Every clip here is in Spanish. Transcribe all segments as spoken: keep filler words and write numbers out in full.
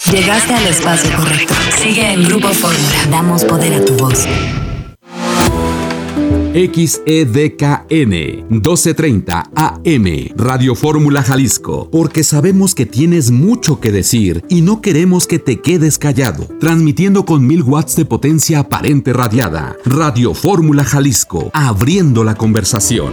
Llegaste al espacio correcto. Sigue en Grupo Fórmula. Damos poder a tu voz. X E D K N doce treinta A M Radio Fórmula Jalisco, porque sabemos que tienes mucho que decir y no queremos que te quedes callado. Transmitiendo con mil watts de potencia aparente radiada. Radio Fórmula Jalisco, abriendo la conversación.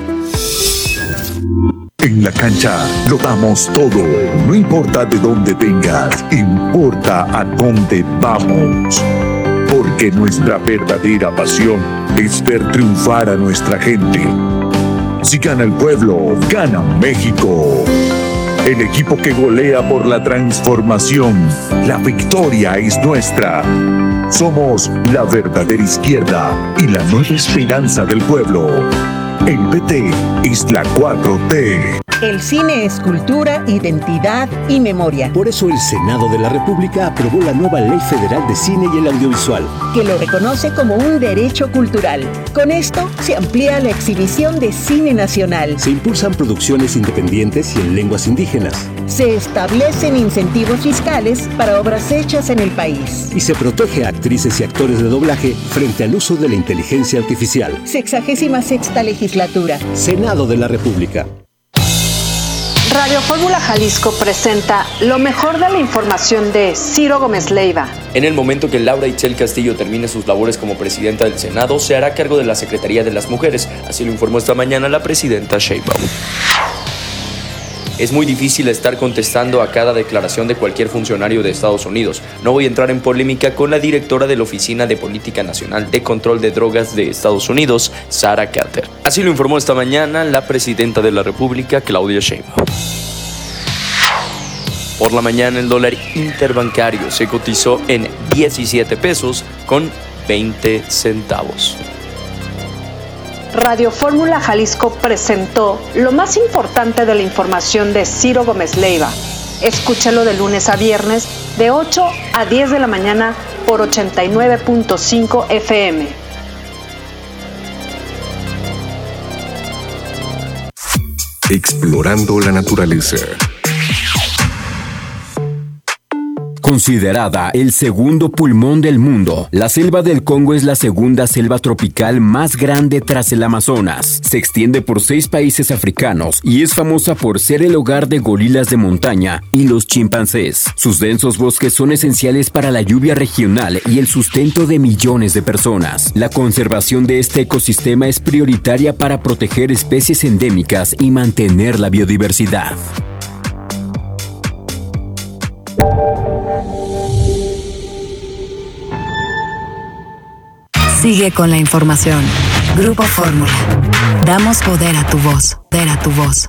En la cancha lo damos todo, no importa de dónde vengas, importa a dónde vamos. Porque nuestra verdadera pasión es ver triunfar a nuestra gente. Si gana el pueblo, gana México. El equipo que golea por la transformación. La victoria es nuestra. Somos la verdadera izquierda y la nueva esperanza del pueblo. El P T es la cuatro T. El cine es cultura, identidad y memoria. Por eso el Senado de la República aprobó la nueva Ley Federal de Cine y el Audiovisual, que lo reconoce como un derecho cultural. Con esto se amplía la exhibición de cine nacional. Se impulsan producciones independientes y en lenguas indígenas. Se establecen incentivos fiscales para obras hechas en el país. Y se protege a actrices y actores de doblaje frente al uso de la inteligencia artificial. Sexagésima sexta legislatura. Senado de la República. Radio Fórmula Jalisco presenta lo mejor de la información de Ciro Gómez Leiva. En el momento que Laura Itzel Castillo termine sus labores como presidenta del Senado, se hará cargo de la Secretaría de las Mujeres, así lo informó esta mañana la presidenta Sheinbaum. Es muy difícil estar contestando a cada declaración de cualquier funcionario de Estados Unidos. No voy a entrar en polémica con la directora de la Oficina de Política Nacional de Control de Drogas de Estados Unidos, Sarah Carter. Así lo informó esta mañana la presidenta de la República, Claudia Sheinbaum. Por la mañana el dólar interbancario se cotizó en diecisiete pesos con veinte centavos. Radio Fórmula Jalisco presentó lo más importante de la información de Ciro Gómez Leiva. Escúchalo de lunes a viernes de ocho a diez de la mañana por ochenta y nueve punto cinco F M. Explorando la naturaleza. Considerada el segundo pulmón del mundo, la selva del Congo es la segunda selva tropical más grande tras el Amazonas. Se extiende por seis países africanos y es famosa por ser el hogar de gorilas de montaña y los chimpancés. Sus densos bosques son esenciales para la lluvia regional y el sustento de millones de personas. La conservación de este ecosistema es prioritaria para proteger especies endémicas y mantener la biodiversidad. Sigue con la información. Grupo Fórmula. Damos poder a tu voz. Poder a tu voz.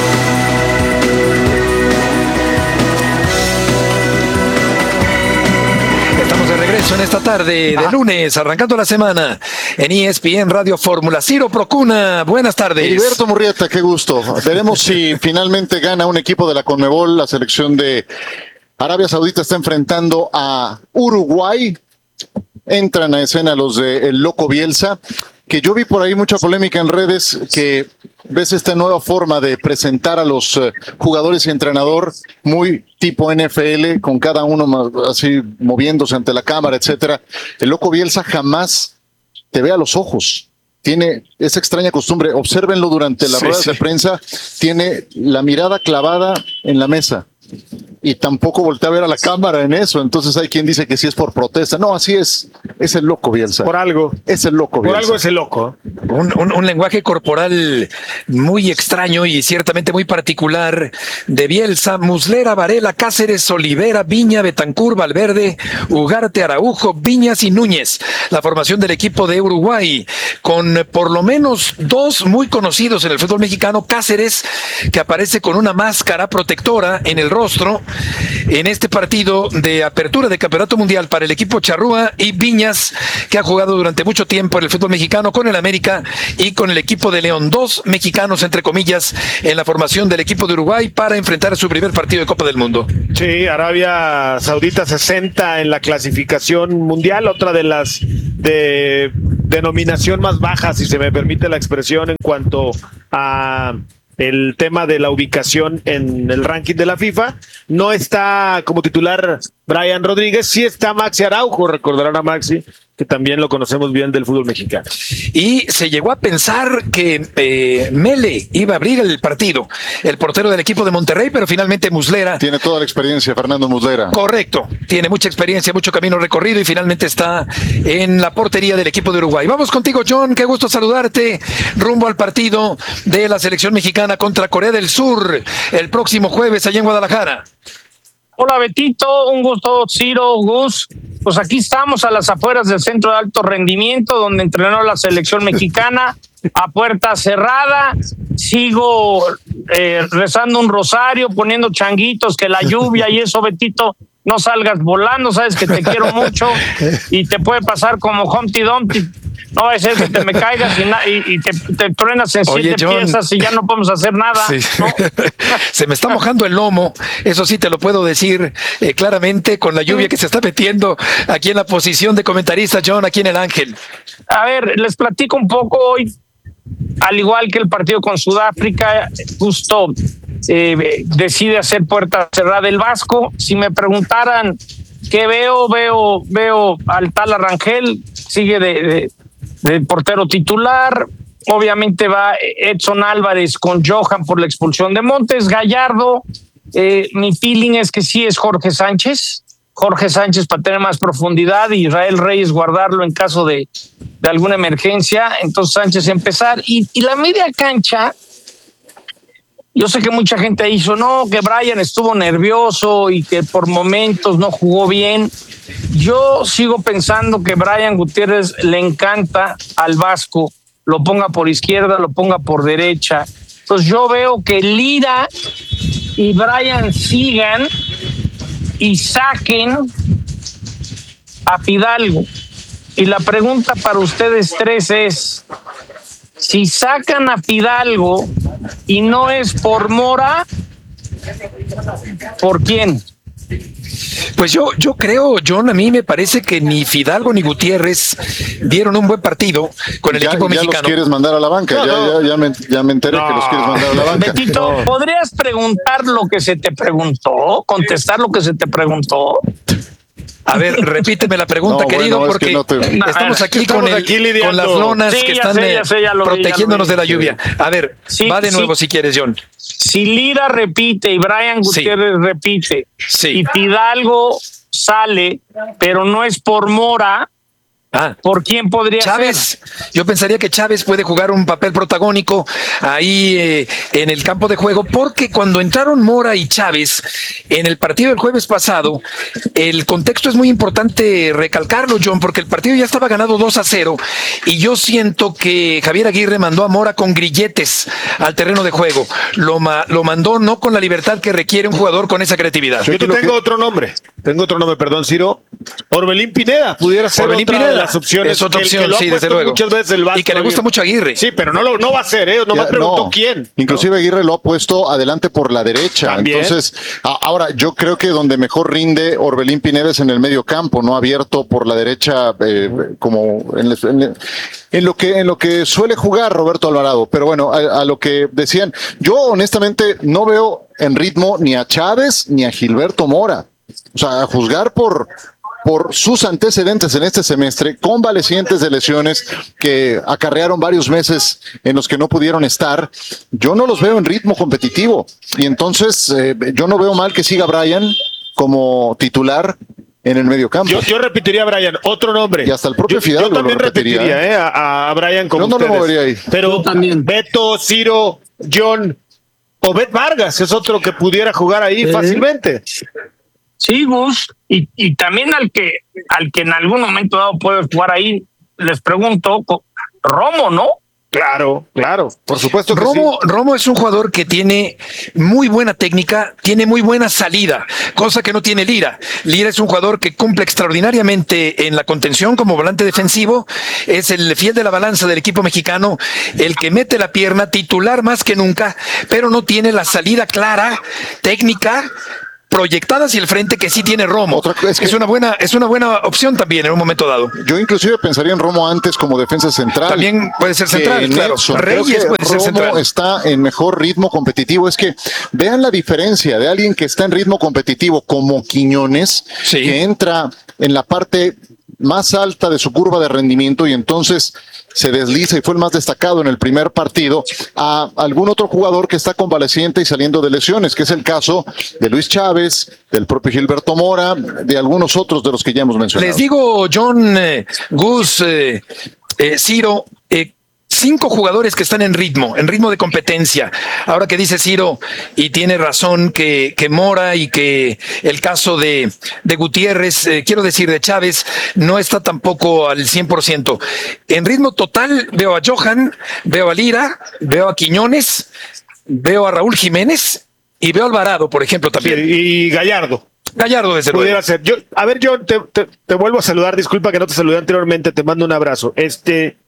Estamos de regreso en esta tarde de ah. lunes, arrancando la semana en E S P N Radio Fórmula. Ciro Procuna, buenas tardes. Heriberto Murrieta, qué gusto. Veremos si finalmente gana un equipo de la Conmebol. La selección de Arabia Saudita está enfrentando a Uruguay. Entran a escena los de El Loco Bielsa, que yo vi por ahí mucha polémica en redes, que ves esta nueva forma de presentar a los uh, jugadores y entrenador muy tipo N F L, con cada uno así moviéndose ante la cámara, etcétera. El Loco Bielsa jamás te ve a los ojos. Tiene esa extraña costumbre, obsérvenlo durante las sí, ruedas sí. de prensa, tiene la mirada clavada en la mesa. Y tampoco voltea a ver a la cámara en eso. Entonces hay quien dice que sí es por protesta. No, así es. Es el Loco Bielsa. Por algo. Es el Loco Bielsa. Por algo es el loco. Un, un, un lenguaje corporal muy extraño y ciertamente muy particular de Bielsa. Muslera, Varela, Cáceres, Olivera, Viña, Betancur, Valverde, Ugarte, Araujo, Viñas y Núñez. La formación del equipo de Uruguay, con por lo menos dos muy conocidos en el fútbol mexicano. Cáceres, que aparece con una máscara protectora en el rostro en este partido de apertura de Campeonato Mundial para el equipo charrúa, y Viñas, que ha jugado durante mucho tiempo en el fútbol mexicano con el América y con el equipo de León. Dos mexicanos, entre comillas, en la formación del equipo de Uruguay para enfrentar su primer partido de Copa del Mundo. Sí, Arabia Saudita sesenta en la clasificación mundial, otra de las de denominación más baja, si se me permite la expresión, en cuanto a el tema de la ubicación en el ranking de la FIFA. No está como titular Brian Rodríguez, sí está Maxi Araujo, recordarán a Maxi, que también lo conocemos bien del fútbol mexicano. Y se llegó a pensar que eh, Mele iba a abrir el partido, el portero del equipo de Monterrey, pero finalmente Muslera. Tiene toda la experiencia, Fernando Muslera. Correcto, tiene mucha experiencia, mucho camino recorrido y finalmente está en la portería del equipo de Uruguay. Vamos contigo, John, qué gusto saludarte, rumbo al partido de la selección mexicana contra Corea del Sur, el próximo jueves allá en Guadalajara. Hola Betito, un gusto, Ciro, Gus. Pues aquí estamos a las afueras del Centro de Alto Rendimiento, donde entrenó la selección mexicana a puerta cerrada. Sigo eh, rezando un rosario, poniendo changuitos, que la lluvia y eso, Betito, no salgas volando, sabes que te quiero mucho y te puede pasar como Humpty Dumpty. No va a ser que te me caigas y, na- y, y te, te truenas en Oye, siete John, piezas y ya no podemos hacer nada. Sí. ¿No? Se me está mojando el lomo, eso sí te lo puedo decir eh, claramente con la lluvia que se está metiendo aquí en la posición de comentarista, John, aquí en el Ángel. A ver, les platico un poco hoy, al igual que el partido con Sudáfrica, justo eh, decide hacer puerta cerrada el Vasco. Si me preguntaran qué veo, veo, veo al Tala Rangel, sigue de, de, de portero titular. Obviamente va Edson Álvarez con Johan por la expulsión de Montes. Gallardo, eh, mi feeling es que sí es Jorge Sánchez. Jorge Sánchez para tener más profundidad y Israel Reyes guardarlo en caso de, de alguna emergencia. Entonces Sánchez empezar. Y, y la media cancha, yo sé que mucha gente hizo, no, que Brian estuvo nervioso y que por momentos no jugó bien. Yo sigo pensando que Brian Gutiérrez le encanta al Vasco, lo ponga por izquierda, lo ponga por derecha. Entonces yo veo que Lira y Brian sigan y saquen a Fidalgo. Y la pregunta para ustedes tres es, si sacan a Fidalgo y no es por Mora, ¿por quién? Pues yo, yo creo, John, a mí me parece que ni Fidalgo ni Gutiérrez dieron un buen partido con el ya, equipo ya mexicano. los quieres mandar a la banca, No, ya, no. ya, ya, me, ya me enteré No. que los quieres mandar a la banca. Betito, No. ¿podrías preguntar lo que se te preguntó? ¿Contestar lo que se te preguntó? A ver, repíteme la pregunta, No, querido, bueno, es que porque no te- estamos aquí, Estamos con, el- aquí lidiando. con las lonas Sí, que ya están sé, eh, ya sé, ya lo vi, protegiéndonos ya lo de vi. la lluvia. A ver, Sí, va de nuevo sí. si quieres, John. Si Lira repite y Brian Sí. Gutiérrez repite Sí. y Fidalgo sale, pero no es por Mora, Ah. ¿por quién podría Chávez, ser? yo pensaría que Chávez puede jugar un papel protagónico ahí eh, en el campo de juego, porque cuando entraron Mora y Chávez en el partido del jueves pasado, el contexto es muy importante recalcarlo, John, porque el partido ya estaba ganado dos a cero y yo siento que Javier Aguirre mandó a Mora con grilletes al terreno de juego. Lo, ma- lo mandó no con la libertad que requiere un jugador con esa creatividad. Yo te tengo otro nombre, tengo otro nombre, perdón, Ciro. Orbelín Pineda, pudiera ser Orbelín otra Pineda. de las opciones. Es otra que el- opción, que lo ha sí, puesto desde luego. muchas veces el Vasco Y que le gusta Aguirre. mucho a Aguirre. Sí, pero no, lo, no va a ser, ¿eh? No me Ya, preguntó no. quién. Inclusive Aguirre lo ha puesto adelante por la derecha. También. Entonces, a- ahora yo creo que donde mejor rinde Orbelín Pineda es en el medio campo, no abierto por la derecha, eh, como en, el- en el- en lo que en lo que suele jugar Roberto Alvarado. Pero bueno, a, a lo que decían, yo honestamente no veo en ritmo ni a Chávez ni a Gilberto Mora. O sea, a juzgar por por sus antecedentes en este semestre, convalecientes de lesiones que acarrearon varios meses en los que no pudieron estar, yo no los veo en ritmo competitivo. Y entonces eh, yo no veo mal que siga Brian como titular en el medio campo. Yo, yo repetiría a Brian, otro nombre. Y hasta el propio Yo- Fidalgo Yo también lo repetiría, repetiría, ¿eh? A, a Brian como Yo no lo ustedes. movería ahí. Pero también. Beto, Ciro, John, Obed Vargas es otro que pudiera jugar ahí Sí. fácilmente. Sí, Gus, y, y también al que al que en algún momento dado puede jugar ahí, les pregunto, co- Romo, ¿no? Claro, claro, por supuesto que Romo, sí. Romo es un jugador que tiene muy buena técnica, tiene muy buena salida, cosa que no tiene Lira. Lira es un jugador que cumple extraordinariamente en la contención como volante defensivo, es el fiel de la balanza del equipo mexicano, el que mete la pierna, titular más que nunca, pero no tiene la salida clara, técnica, proyectada hacia el frente que sí tiene Romo. Otra, es, que es una buena, es una buena opción también en un momento dado. Yo inclusive pensaría en Romo antes como defensa central. También puede ser central, claro. Nelson. Reyes puede Romo ser central. Está en mejor ritmo competitivo. Es que vean la diferencia de alguien que está en ritmo competitivo como Quiñones, sí. que entra en la parte más alta de su curva de rendimiento y entonces se desliza y fue el más destacado en el primer partido, a algún otro jugador que está convaleciente y saliendo de lesiones, que es el caso de Luis Chávez, del propio Gilberto Mora, de algunos otros de los que ya hemos mencionado. Les digo, John, eh, Gus, eh, eh, Ciro, eh, cinco jugadores que están en ritmo, en ritmo de competencia. Ahora que dice Ciro, y tiene razón, que, que Mora y que el caso de, de Gutiérrez, eh, quiero decir de Chávez, no está tampoco al cien por ciento. En ritmo total veo a Johan, veo a Lira, veo a Quiñones, veo a Raúl Jiménez y veo a Alvarado, por ejemplo, también. Sí, y Gallardo. Gallardo, desde luego. Pudiera ser. Yo, a ver, yo te, te, te vuelvo a saludar, disculpa que no te saludé anteriormente, te mando un abrazo. Este...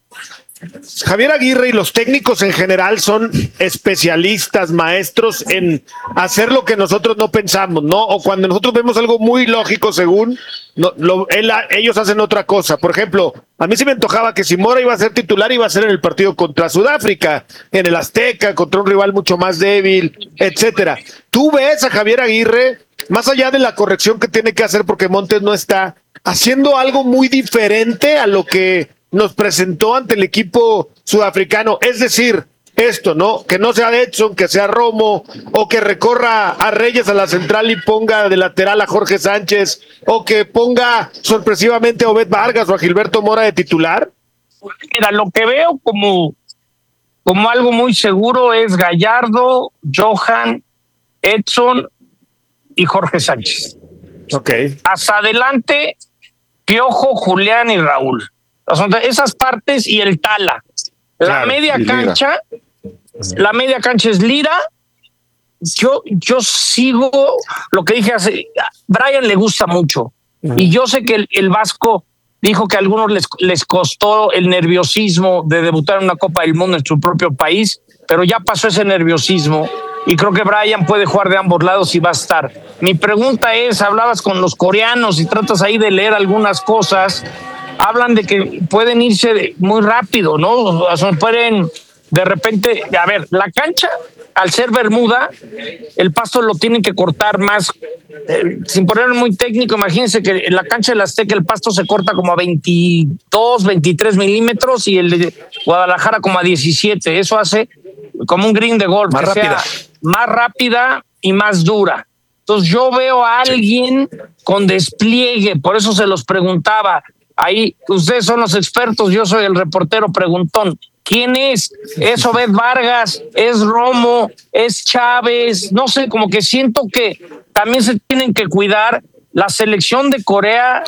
Javier Aguirre y los técnicos en general son especialistas, maestros en hacer lo que nosotros no pensamos, ¿no? O cuando nosotros vemos algo muy lógico según, no, lo, él, ellos hacen otra cosa. Por ejemplo, a mí se me antojaba que si Mora iba a ser titular, iba a ser en el partido contra Sudáfrica, en el Azteca, contra un rival mucho más débil, etcétera. Tú ves a Javier Aguirre, más allá de la corrección que tiene que hacer porque Montes no está, haciendo algo muy diferente a lo que nos presentó ante el equipo sudafricano, es decir, esto, ¿no? Que no sea Edson, que sea Romo, o que recorra a Reyes a la central y ponga de lateral a Jorge Sánchez, o que ponga sorpresivamente a Obed Vargas o a Gilberto Mora de titular. Mira, lo que veo como, como algo muy seguro es Gallardo, Johan, Edson y Jorge Sánchez. Ok. Hasta adelante, Piojo, Julián y Raúl. Esas partes y el Tala. La claro, media cancha, la media cancha es Lira. Yo, yo sigo lo que dije hace. Brian le gusta mucho. Uh-huh. Y yo sé que el, el Vasco dijo que a algunos les, les costó el nerviosismo de debutar en una Copa del Mundo en su propio país, pero ya pasó ese nerviosismo. Y creo que Brian puede jugar de ambos lados y va a estar. Mi pregunta es: hablabas con los coreanos y tratas ahí de leer algunas cosas. Hablan de que pueden irse muy rápido, ¿no? O sea, pueden de repente, a ver, la cancha, al ser Bermuda, el pasto lo tienen que cortar más, eh, sin ponerlo muy técnico. Imagínense que en la cancha del Azteca el pasto se corta como a veintidós, veintitrés milímetros y el de Guadalajara como a diecisiete. Eso hace como un green de golf, más rápida, más rápida y más dura. Entonces yo veo a alguien con despliegue, por eso se los preguntaba. Ahí, ustedes son los expertos, yo soy el reportero preguntón. ¿Quién es? ¿Es Obed Vargas? ¿Es Romo? ¿Es Chávez? No sé, como que siento que también se tienen que cuidar. La selección de Corea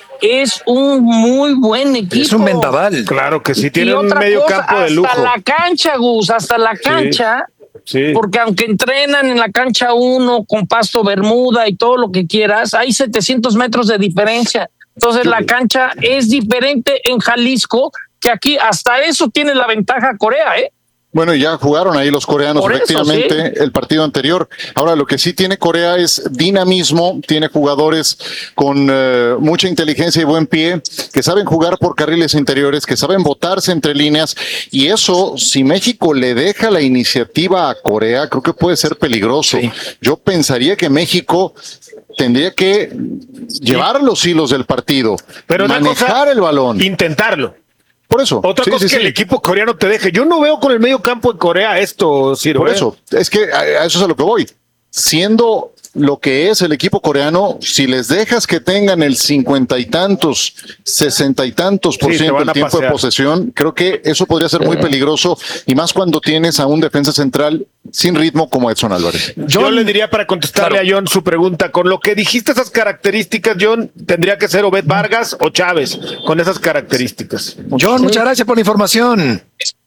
es un muy buen equipo. Es un vendaval. Claro que sí, tiene un medio cosa, campo de lujo. Hasta la cancha, Gus, hasta la cancha. Sí, sí. Porque aunque entrenan en la cancha uno con pasto Bermuda y todo lo que quieras, hay setecientos metros de diferencia. Entonces la cancha es diferente en Jalisco, que aquí hasta eso tiene la ventaja Corea, ¿eh? Bueno, y ya jugaron ahí los coreanos, Por efectivamente, eso, ¿sí? el partido anterior. Ahora, lo que sí tiene Corea es dinamismo, tiene jugadores con uh, mucha inteligencia y buen pie, que saben jugar por carriles interiores, que saben botarse entre líneas, y eso, si México le deja la iniciativa a Corea, creo que puede ser peligroso. Sí. Yo pensaría que México tendría que llevar los hilos del partido, pero manejar cosa, el balón. Intentarlo. Por eso. Otra sí, cosa sí, es que sí. el equipo coreano te deje. Yo no veo con el medio campo en Corea esto, Ciro. Por ¿eh? eso, es que a, a eso es a lo que voy. Siendo lo que es el equipo coreano, si les dejas que tengan el cincuenta y tantos, sesenta y tantos por sí, ciento del tiempo pasear. de posesión, creo que eso podría ser muy peligroso, y más cuando tienes a un defensa central sin ritmo como Edson Álvarez. John, Yo le diría, para contestarle claro. a John su pregunta, con lo que dijiste esas características, John, tendría que ser Obed Vargas o Chávez, con esas características. John, muchas gracias por la información.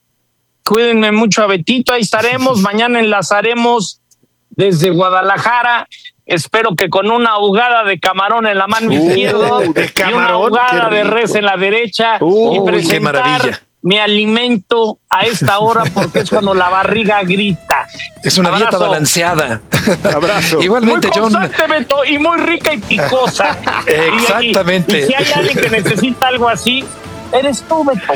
Cuídenme mucho a Betito, ahí estaremos, mañana enlazaremos desde Guadalajara, espero que con una ahogada de camarón en la mano uh, izquierda y una ahogada de res en la derecha, uh, y presentar me alimento a esta hora porque es cuando la barriga grita. Es una Abrazo. dieta balanceada. Abrazo. Igualmente, muy John. constante, Beto, y muy rica y picosa. Exactamente. Y, y, y si hay alguien que necesita algo así, eres tú, Beto.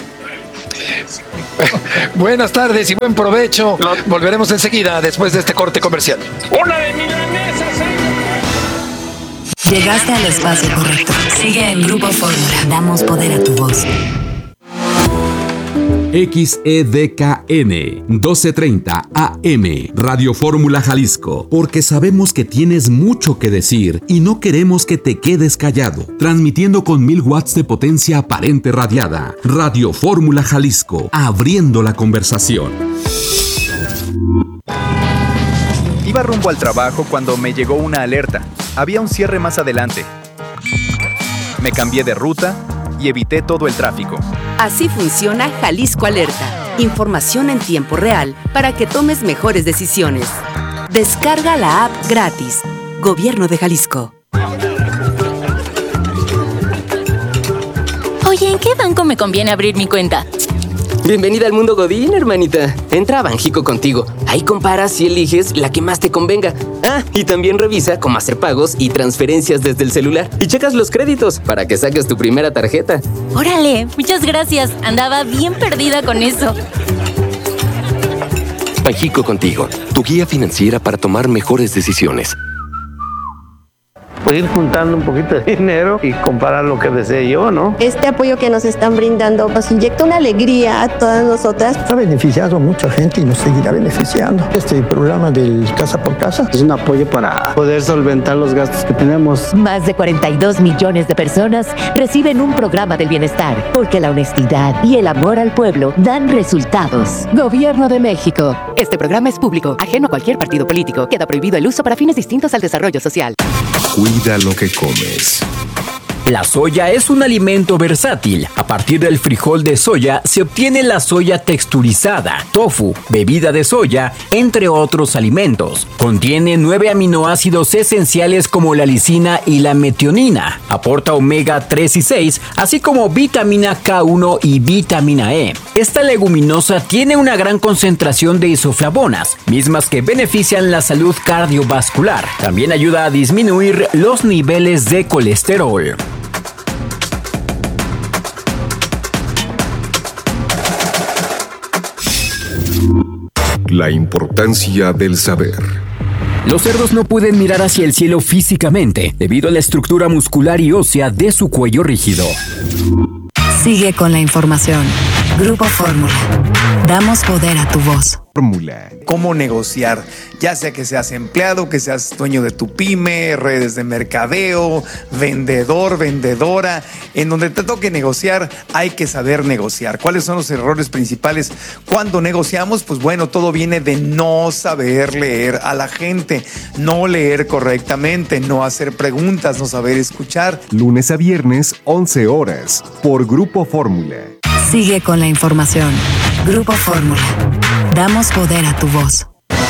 Buenas tardes y buen provecho. Volveremos enseguida después de este corte comercial. Una de milanesas, ¿eh? Llegaste al espacio correcto. Sigue en Grupo Fórmula. Damos poder a tu voz. X E D K N doce treinta A M Radio Fórmula Jalisco, porque sabemos que tienes mucho que decir y no queremos que te quedes callado. Transmitiendo con mil watts de potencia aparente radiada. Radio Fórmula Jalisco, abriendo la conversación. Iba rumbo al trabajo cuando me llegó una alerta. Había un cierre más adelante. Me cambié de ruta y evité todo el tráfico. Así funciona Jalisco Alerta. Información en tiempo real para que tomes mejores decisiones. Descarga la app gratis. Gobierno de Jalisco. Oye, ¿en qué banco me conviene abrir mi cuenta? Bienvenida al mundo Godín, hermanita. Entra a Banjico contigo. Ahí comparas y eliges la que más te convenga. Ah, y también revisa cómo hacer pagos y transferencias desde el celular. Y checas los créditos para que saques tu primera tarjeta. Órale, muchas gracias. Andaba bien perdida con eso. Banjico contigo, tu guía financiera para tomar mejores decisiones. Pues ir juntando un poquito de dinero y comparar lo que desee yo, ¿no? Este apoyo que nos están brindando nos inyecta una alegría a todas nosotras. Ha beneficiado a mucha gente y nos seguirá beneficiando. Este programa del Casa por Casa es un apoyo para poder solventar los gastos que tenemos. Más de cuarenta y dos millones de personas reciben un programa del bienestar, porque la honestidad y el amor al pueblo dan resultados. Gobierno de México. Este programa es público, ajeno a cualquier partido político. Queda prohibido el uso para fines distintos al desarrollo social. Cuida lo que comes. La soya es un alimento versátil. A partir del frijol de soya se obtiene la soya texturizada, tofu, bebida de soya, entre otros alimentos. Contiene nueve aminoácidos esenciales como la lisina y la metionina. Aporta omega tres y seis, así como vitamina K uno y vitamina E. Esta leguminosa tiene una gran concentración de isoflavonas, mismas que benefician la salud cardiovascular. También ayuda a disminuir los niveles de colesterol. La importancia del saber. Los cerdos no pueden mirar hacia el cielo físicamente, debido a la estructura muscular y ósea de su cuello rígido. Sigue con la información. Grupo Fórmula. Damos poder a tu voz. Fórmula. Cómo negociar, ya sea que seas empleado, que seas dueño de tu pyme, redes de mercadeo, vendedor, vendedora, en donde te toque negociar, hay que saber negociar. ¿Cuáles son los errores principales cuando negociamos? Pues bueno, todo viene de no saber leer a la gente, no leer correctamente, no hacer preguntas, no saber escuchar. Lunes a viernes, once horas, por Grupo Fórmula. Sigue con la información. Grupo Fórmula. Damos poder a tu voz.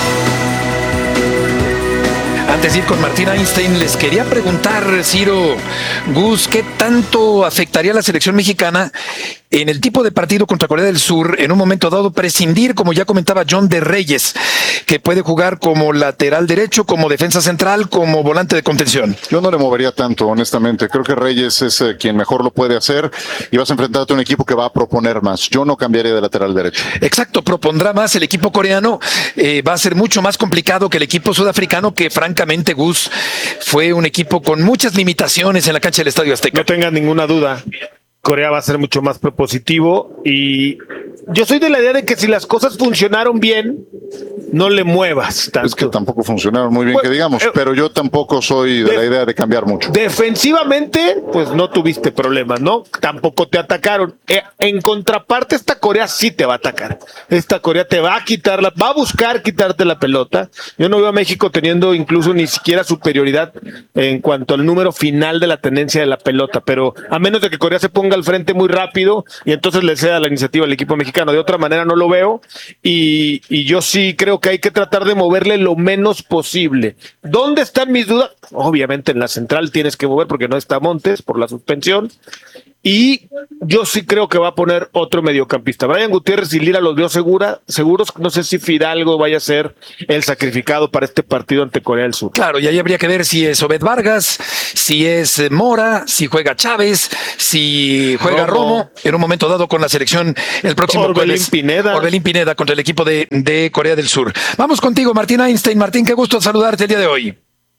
Antes de ir con Martín Einstein, les quería preguntar, Ciro, Gus, ¿qué tanto afectaría a la selección mexicana en el tipo de partido contra Corea del Sur en un momento dado prescindir, como ya comentaba John, de Reyes, que puede jugar como lateral derecho, como defensa central, como volante de contención? Yo no le movería tanto, honestamente. Creo que Reyes es eh, quien mejor lo puede hacer y vas a enfrentarte a un equipo que va a proponer más. Yo no cambiaría de lateral derecho. Exacto, propondrá más el equipo coreano. Eh, va a ser mucho más complicado que el equipo sudafricano, que francamente, Gus, fue un equipo con muchas limitaciones en la cancha del Estadio Azteca. No tengan ninguna duda. Corea va a ser mucho más propositivo y yo soy de la idea de que si las cosas funcionaron bien, no le muevas tanto. Es que tampoco funcionaron muy bien, Bueno, que digamos, eh, pero yo tampoco soy de de- la idea de cambiar mucho. Defensivamente, pues no tuviste problemas, ¿no? Tampoco te atacaron. Eh, en contraparte, esta Corea sí te va a atacar. Esta Corea te va a quitar, la, va a buscar quitarte la pelota. Yo no veo a México teniendo incluso ni siquiera superioridad en cuanto al número final de la tenencia de la pelota, pero a menos de que Corea se ponga al frente muy rápido y entonces le ceda la iniciativa al equipo mexicano. De otra manera no lo veo y, y yo sí creo que hay que tratar de moverle lo menos posible. ¿Dónde están mis dudas? Obviamente en la central tienes que mover porque no está Montes por la suspensión Y yo sí creo que va a poner otro mediocampista. Brian Gutiérrez y Lira los veo segura, seguros. No sé si Fidalgo vaya a ser el sacrificado para este partido ante Corea del Sur. Claro, y ahí habría que ver si es Obed Vargas, si es Mora, si juega Chávez, si juega Romo, Romo en un momento dado con la selección el próximo Orbelín jueves. Pineda. Orbelín Pineda contra el equipo de, de Corea del Sur. Vamos contigo, Martín Einstein. Martín, qué gusto saludarte el día de hoy.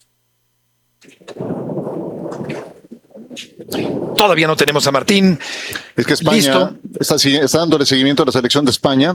Todavía no tenemos a Martín. Es que España está, está dándole seguimiento a la selección de España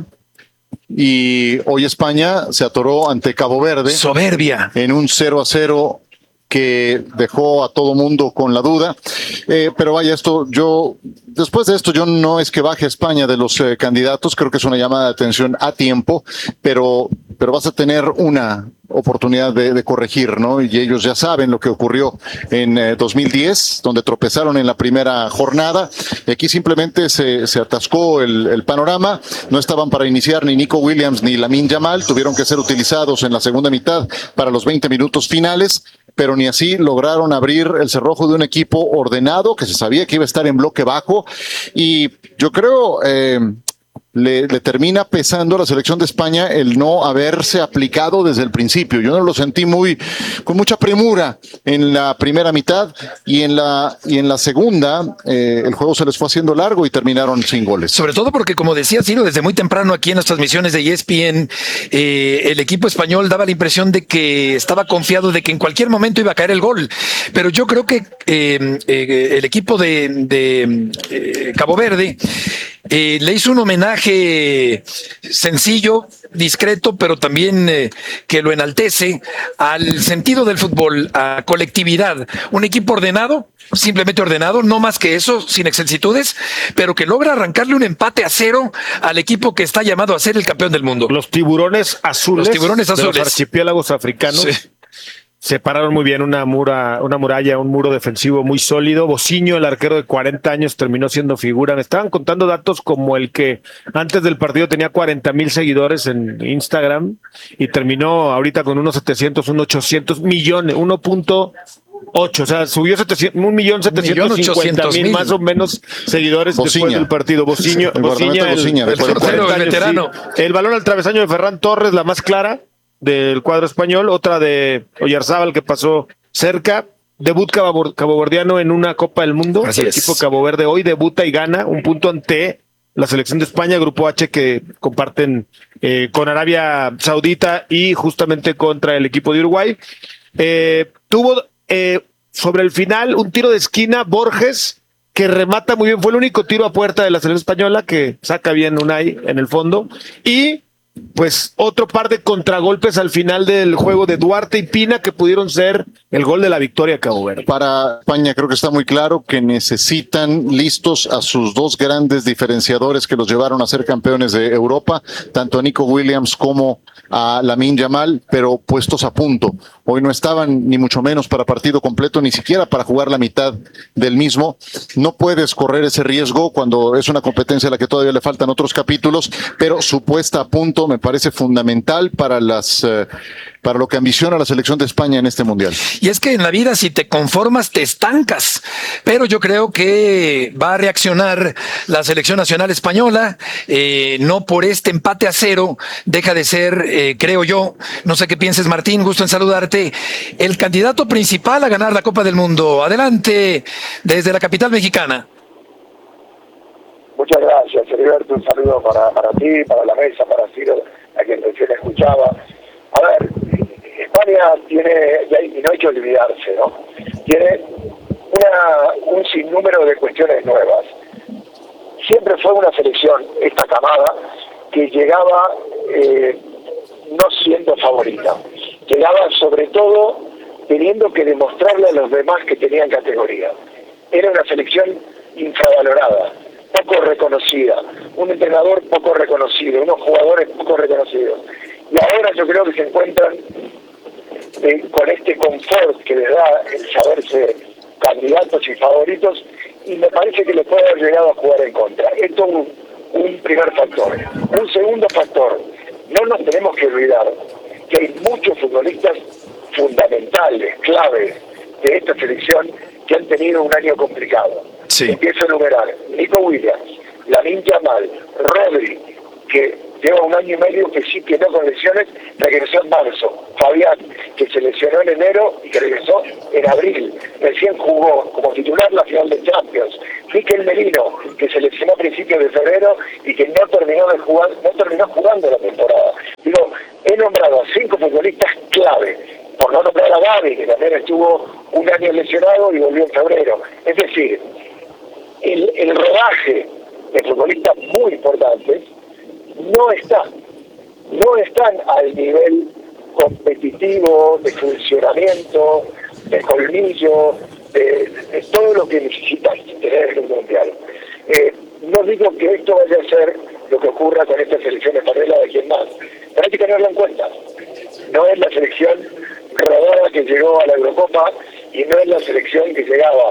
y hoy España se atoró ante Cabo Verde. Soberbia. En un cero a cero que dejó a todo mundo con la duda. Eh, pero vaya, esto yo, después de esto, yo no es que baje España de los eh, candidatos, creo que es una llamada de atención a tiempo, pero, pero vas a tener una oportunidad de, de corregir, ¿no? Y ellos ya saben lo que ocurrió en eh, dos mil diez, donde tropezaron en la primera jornada, y aquí simplemente se, se atascó el, el panorama, no estaban para iniciar ni Nico Williams ni Lamine Yamal, tuvieron que ser utilizados en la segunda mitad para los veinte minutos finales, pero ni así lograron abrir el cerrojo de un equipo ordenado, que se sabía que iba a estar en bloque bajo, y yo creo... Eh, Le, le termina pesando a la selección de España el no haberse aplicado desde el principio. Yo no lo sentí muy, con mucha premura en la primera mitad y en la, y en la segunda eh, el juego se les fue haciendo largo y terminaron sin goles. Sobre todo porque, como decía Ciro, desde muy temprano aquí en las transmisiones de E S P N, eh, el equipo español daba la impresión de que estaba confiado de que en cualquier momento iba a caer el gol. Pero yo creo que eh, eh, el equipo de, de eh, Cabo Verde Eh, le hizo un homenaje sencillo, discreto, pero también eh, que lo enaltece al sentido del fútbol, a colectividad. Un equipo ordenado, simplemente ordenado, no más que eso, sin excelsitudes, pero que logra arrancarle un empate a cero al equipo que está llamado a ser el campeón del mundo. Los tiburones azules, los tiburones azules. de los archipiélagos africanos. Sí. Se pararon muy bien, una mura, una muralla, un muro defensivo muy sólido. Bociño, el arquero de cuarenta años, terminó siendo figura. Me estaban contando datos como el que antes del partido tenía cuarenta mil seguidores en Instagram y terminó ahorita con unos setecientos, unos ochocientos millones, uno punto ocho, o sea, subió setecientos, un millón setecientos cincuenta mil más o menos seguidores Bociña. Después del partido. Bociño, el Bociña, el, Bociña, el, el, portero, el veterano. Sí. El balón al travesaño de Ferran Torres, la más clara del cuadro español, otra de Oyarzábal que pasó cerca. Debut caboverdiano en una Copa del Mundo. Así el es. equipo Cabo Verde hoy debuta y gana un punto ante la selección de España, Grupo H, que comparten eh, con Arabia Saudita y justamente contra el equipo de Uruguay. Eh, tuvo eh, sobre el final un tiro de esquina, Borges, que remata muy bien. Fue el único tiro a puerta de la selección española que saca bien Unai en el fondo. Y pues otro par de contragolpes al final del juego de Duarte y Pina que pudieron ser el gol de la victoria a Cabo Verde. Para España creo que está muy claro que necesitan listos a sus dos grandes diferenciadores que los llevaron a ser campeones de Europa, tanto a Nico Williams como a Lamine Yamal, pero puestos a punto. Hoy no estaban ni mucho menos para partido completo, ni siquiera para jugar la mitad del mismo. No puedes correr ese riesgo cuando es una competencia a la que todavía le faltan otros capítulos, pero su puesta a punto me parece fundamental para las eh, para lo que ambiciona la selección de España en este mundial. Y es que en la vida si te conformas te estancas, pero yo creo que va a reaccionar la selección nacional española, eh, no por este empate a cero deja de ser, eh, creo yo, no sé qué pienses Martín, gusto en saludarte, el candidato principal a ganar la Copa del Mundo. Adelante desde la capital mexicana. Muchas gracias, Heriberto, un saludo para, para ti, para la mesa, para Ciro, a quien recién escuchaba. A ver, España tiene, y no hay que olvidarse, ¿no? Tiene una, un sinnúmero de cuestiones nuevas. Siempre fue una selección, esta camada, que llegaba eh, no siendo favorita. Llegaba sobre todo teniendo que demostrarle a los demás que tenían categoría. Era una selección infravalorada, poco reconocida, un entrenador poco reconocido, unos jugadores poco reconocidos. Y ahora yo creo que se encuentran eh, con este confort que les da el saberse candidatos y favoritos, y me parece que les puede haber llegado a jugar en contra. Esto es un, un primer factor. Un segundo factor, no nos tenemos que olvidar que hay muchos futbolistas fundamentales, claves de esta selección que han tenido un año complicado. Sí. Empiezo a enumerar: Nico Williams, Lamine Yamal, Rodri, que lleva un año y medio que sí que no con lesiones, regresó en marzo. Fabián, que se lesionó en enero y que regresó en abril. Recién jugó como titular la final de Champions. Mikel Merino, que se lesionó a principios de febrero y que no terminó de jugar, no terminó jugando la temporada. Digo, he nombrado a cinco futbolistas clave, por no nombrar a Gavi, que también estuvo un año lesionado y volvió en febrero. Es decir, el, el rodaje de futbolistas muy importantes no está, no están al nivel competitivo, de funcionamiento, de colmillo, de, de todo lo que necesitas tener en un mundial. Eh, no digo que esto vaya a ser lo que ocurra con esta selección española de quien más, pero hay que tenerlo en cuenta. No es la selección rodada que llegó a la Eurocopa y no es la selección que llegaba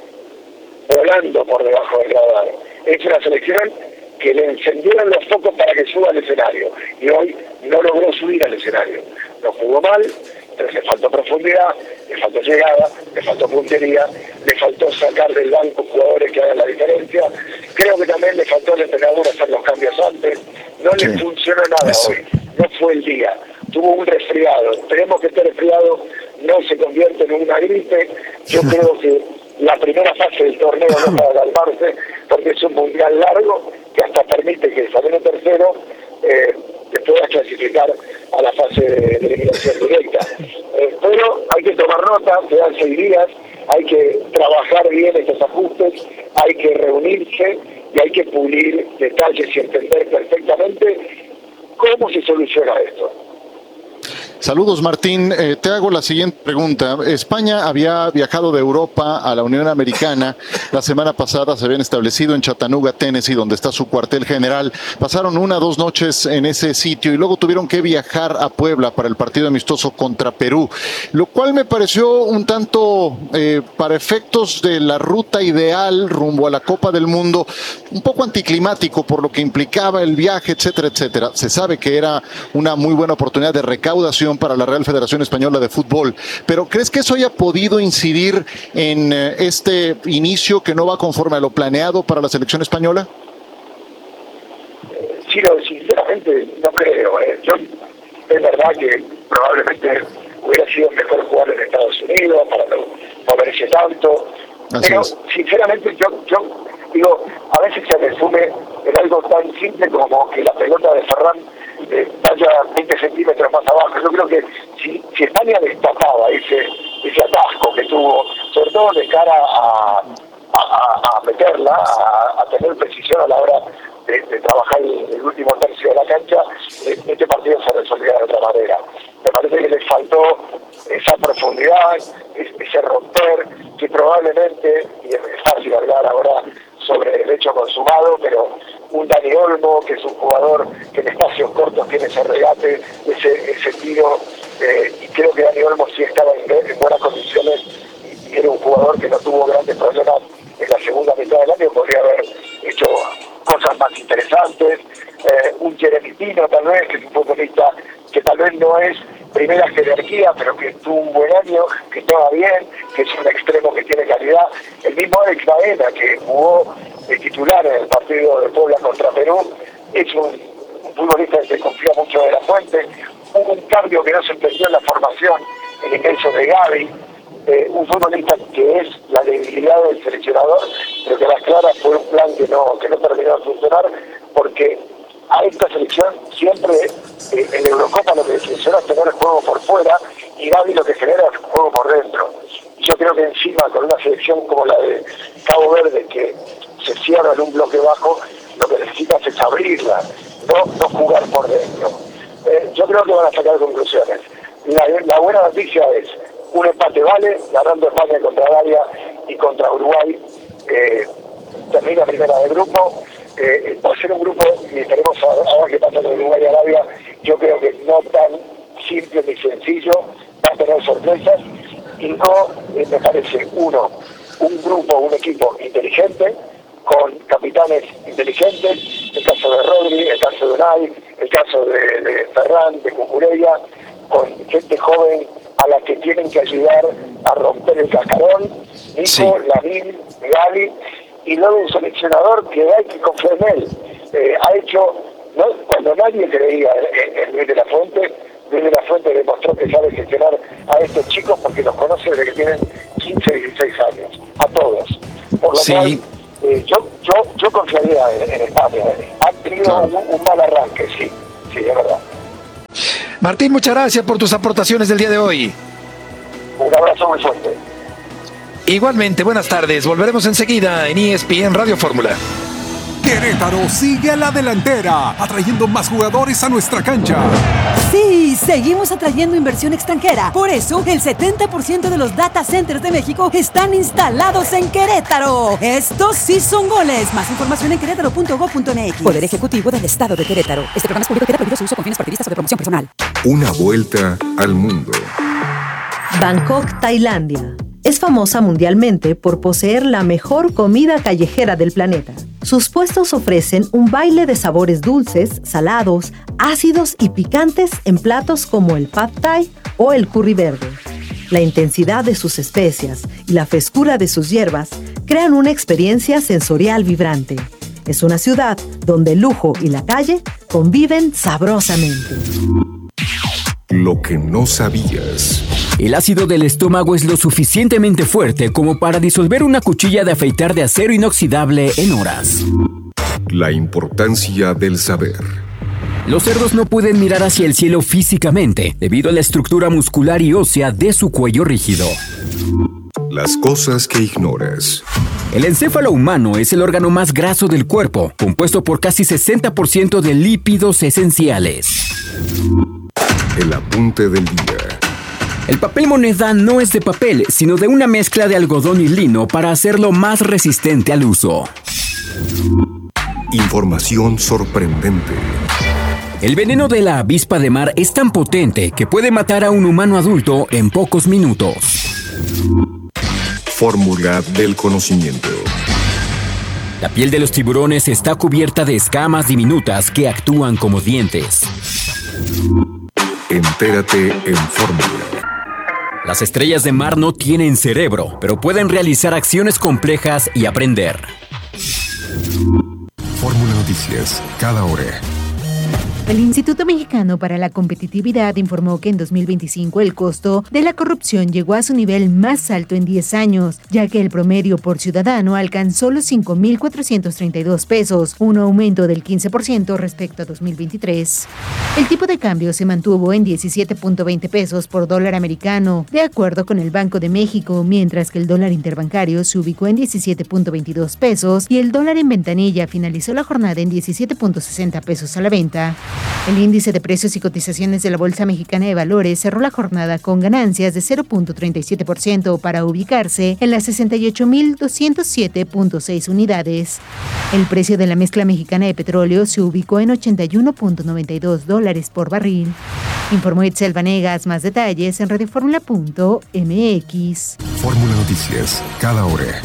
volando por debajo del radar. Es una selección que le encendieron los focos para que suba al escenario y hoy no logró subir al escenario. No jugó mal, pero le faltó profundidad, le faltó llegada, le faltó puntería, le faltó sacar del banco jugadores que hagan la diferencia. Creo que también le faltó al entrenador hacer los cambios antes. No sí. le funcionó nada Eso. hoy, no fue el día. Tuvo un resfriado. Esperemos que este resfriado no se convierta en una gripe. Yo creo que la primera fase del torneo no para calmarse, porque es un mundial largo que hasta permite que saliendo tercero eh, te puedas clasificar a la fase de, de eliminación directa. Eh, pero hay que tomar nota, quedan seis días, hay que trabajar bien estos ajustes, hay que reunirse y hay que pulir detalles y entender perfectamente cómo se soluciona esto. Saludos, Martín. Eh, te hago la siguiente pregunta. España había viajado de Europa a la Unión Americana. La semana pasada se habían establecido en Chattanooga, Tennessee, donde está su cuartel general. Pasaron una o dos noches en ese sitio y luego tuvieron que viajar a Puebla para el partido amistoso contra Perú, lo cual me pareció un tanto, eh, para efectos de la ruta ideal rumbo a la Copa del Mundo, un poco anticlimático por lo que implicaba el viaje, etcétera, etcétera. Se sabe que era una muy buena oportunidad de recaudación para la Real Federación Española de Fútbol, pero ¿crees que eso haya podido incidir en eh, este inicio que no va conforme a lo planeado para la selección española? Sí, no, sinceramente no creo. Eh. Yo, es verdad que probablemente hubiera sido mejor jugar en Estados Unidos para no moverse tanto, Así pero es. sinceramente yo, yo digo, a veces se resume en algo tan simple como que la pelota de Ferran Eh, vaya veinte centímetros más abajo. Yo creo que si, si España destapaba ese ese atasco que tuvo, sobre todo de cara a, a, a meterla, a, a tener precisión a la hora de, de trabajar el, el último tercio de la cancha, eh, este partido se resolvía de otra manera. Me parece que les faltó esa profundidad, ese romper, que probablemente, y es fácil hablar ahora sobre el hecho consumado, pero un Dani Olmo, que es un jugador que en espacios cortos tiene ese regate, ese, ese tiro, eh, y creo que Dani Olmo sí estaba en, en buenas condiciones y, y era un jugador que no tuvo grandes problemas en la segunda mitad del año, podría haber hecho cosas más interesantes. Eh, un Jeremy Pino tal vez, que es un futbolista que tal vez no es primera jerarquía, pero que tuvo un buen año, que estaba bien, que es un extremo que tiene calidad. El mismo Alex Baena, que jugó de titular en el partido de Puebla contra Perú, es un, un futbolista que se confía mucho de la fuente. Hubo un cambio que no se entendió en la formación, el ingreso de Gavi, eh, un futbolista que es la debilidad del seleccionador, pero que a las claras fue un plan que no, que no terminó de funcionar, porque a esta selección siempre eh, en la Eurocopa lo que le funciona es tener el juego por fuera y Gavi lo que genera es juego por dentro. Y yo creo que encima con una selección como la de Cabo Verde, que se cierra en un bloque bajo, lo que necesitas es abrirla, no, no jugar por dentro. Eh, yo creo que van a sacar conclusiones. La, la buena noticia es un empate vale, ganando España contra Arabia y contra Uruguay, eh, termina primera de grupo. Eh, va a ser un grupo, y esperemos ahora que pasa con Uruguay y Arabia, yo creo que no tan simple ni sencillo, va a tener sorpresas, y no, eh, me parece, uno, un grupo, un equipo inteligente, con capitanes inteligentes, el caso de Rodri, el caso de Unai, el caso de, de Ferran, de Cucurella, con gente joven a la que tienen que ayudar a romper el cascarón, Nico, sí. Lamine, Gavi, y luego un seleccionador que hay que confiar en él. Eh, ha hecho, ¿no? Cuando nadie creía en, en Luis de la Fuente, Luis de la Fuente demostró que sabe gestionar a estos chicos porque los conoce desde que tienen quince, dieciséis años, a todos. Por lo sí. cual, eh, yo, yo, yo confiaría en, en España. Han tenido claro. un, un mal arranque, sí, sí, es verdad. Martín, muchas gracias por tus aportaciones del día de hoy. Un abrazo muy fuerte. Igualmente, buenas tardes. Volveremos enseguida en E S P N Radio Fórmula. Querétaro sigue a la delantera, atrayendo más jugadores a nuestra cancha. Sí, seguimos atrayendo inversión extranjera. Por eso, el setenta por ciento de los data centers de México están instalados en Querétaro. Estos sí son goles. Más información en querétaro punto gob punto eme equis. Poder Ejecutivo del Estado de Querétaro. Este programa es público y queda prohibido su uso con fines partidistas o de promoción personal. Una vuelta al mundo. Bangkok, Tailandia. Es famosa mundialmente por poseer la mejor comida callejera del planeta. Sus puestos ofrecen un baile de sabores dulces, salados, ácidos y picantes en platos como el pad thai o el curry verde. La intensidad de sus especias y la frescura de sus hierbas crean una experiencia sensorial vibrante. Es una ciudad donde el lujo y la calle conviven sabrosamente. Lo que no sabías. El ácido del estómago es lo suficientemente fuerte como para disolver una cuchilla de afeitar de acero inoxidable en horas. La importancia del saber. Los cerdos no pueden mirar hacia el cielo físicamente debido a la estructura muscular y ósea de su cuello rígido. Las cosas que ignoras. El encéfalo humano es el órgano más graso del cuerpo, compuesto por casi sesenta por ciento de lípidos esenciales. El apunte del día. El papel moneda no es de papel, sino de una mezcla de algodón y lino para hacerlo más resistente al uso. Información sorprendente. El veneno de la avispa de mar es tan potente que puede matar a un humano adulto en pocos minutos. Fórmula del conocimiento. La piel de los tiburones está cubierta de escamas diminutas que actúan como dientes. Entérate en Fórmula. Las estrellas de mar no tienen cerebro, pero pueden realizar acciones complejas y aprender. Fórmula Noticias, cada hora. El Instituto Mexicano para la Competitividad informó que en dos mil veinticinco el costo de la corrupción llegó a su nivel más alto en diez años, ya que el promedio por ciudadano alcanzó los cinco mil cuatrocientos treinta y dos pesos, un aumento del quince por ciento respecto a dos mil veintitrés. El tipo de cambio se mantuvo en diecisiete punto veinte pesos por dólar americano, de acuerdo con el Banco de México, mientras que el dólar interbancario se ubicó en diecisiete punto veintidós pesos y el dólar en ventanilla finalizó la jornada en diecisiete punto sesenta pesos a la venta. El índice de precios y cotizaciones de la Bolsa Mexicana de Valores cerró la jornada con ganancias de cero punto treinta y siete por ciento para ubicarse en las sesenta y ocho mil doscientos siete punto seis unidades. El precio de la mezcla mexicana de petróleo se ubicó en ochenta y uno punto noventa y dos dólares por barril. Informó Itzel Vanegas. Más detalles en radioformula punto eme equis. Fórmula Noticias, cada hora.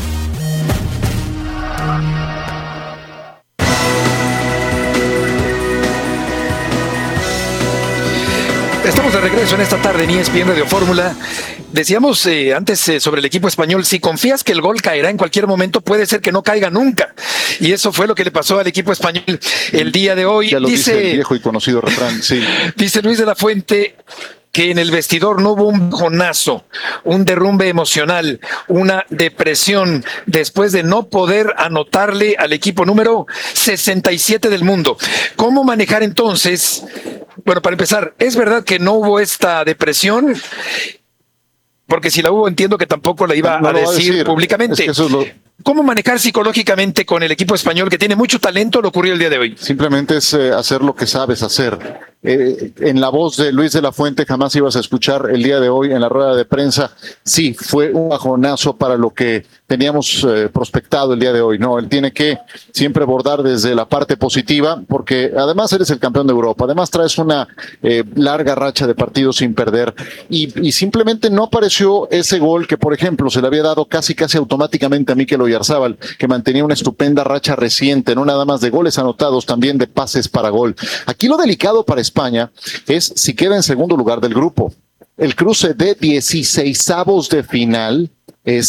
Estamos de regreso en esta tarde en E S P N Radio Fórmula. Decíamos eh, antes eh, sobre el equipo español, si confías que el gol caerá en cualquier momento, puede ser que no caiga nunca. Y eso fue lo que le pasó al equipo español el día de hoy. Ya lo dice, dice el viejo y conocido refrán, sí. Dice Luis de la Fuente que en el vestidor no hubo un bajonazo, un derrumbe emocional, una depresión después de no poder anotarle al equipo número sesenta y siete del mundo. ¿Cómo manejar entonces? Bueno, para empezar, ¿es verdad que no hubo esta depresión? Porque si la hubo, entiendo que tampoco la iba no, no a, decir a decir públicamente. Es que eso es lo... ¿Cómo manejar psicológicamente con el equipo español que tiene mucho talento? Lo ocurrió el día de hoy. Simplemente es eh, hacer lo que sabes hacer. Eh, en la voz de Luis de la Fuente jamás ibas a escuchar el día de hoy en la rueda de prensa. Sí, fue un bajonazo para lo que teníamos eh, prospectado el día de hoy. No, él tiene que siempre bordar desde la parte positiva, porque además eres el campeón de Europa, además traes una eh, larga racha de partidos sin perder y, y simplemente no apareció ese gol que, por ejemplo, se le había dado casi casi automáticamente a Mikel Oyarzábal, que mantenía una estupenda racha reciente, no nada más de goles anotados, también de pases para gol. Aquí lo delicado para España es si queda en segundo lugar del grupo. El cruce de dieciseisavos de final es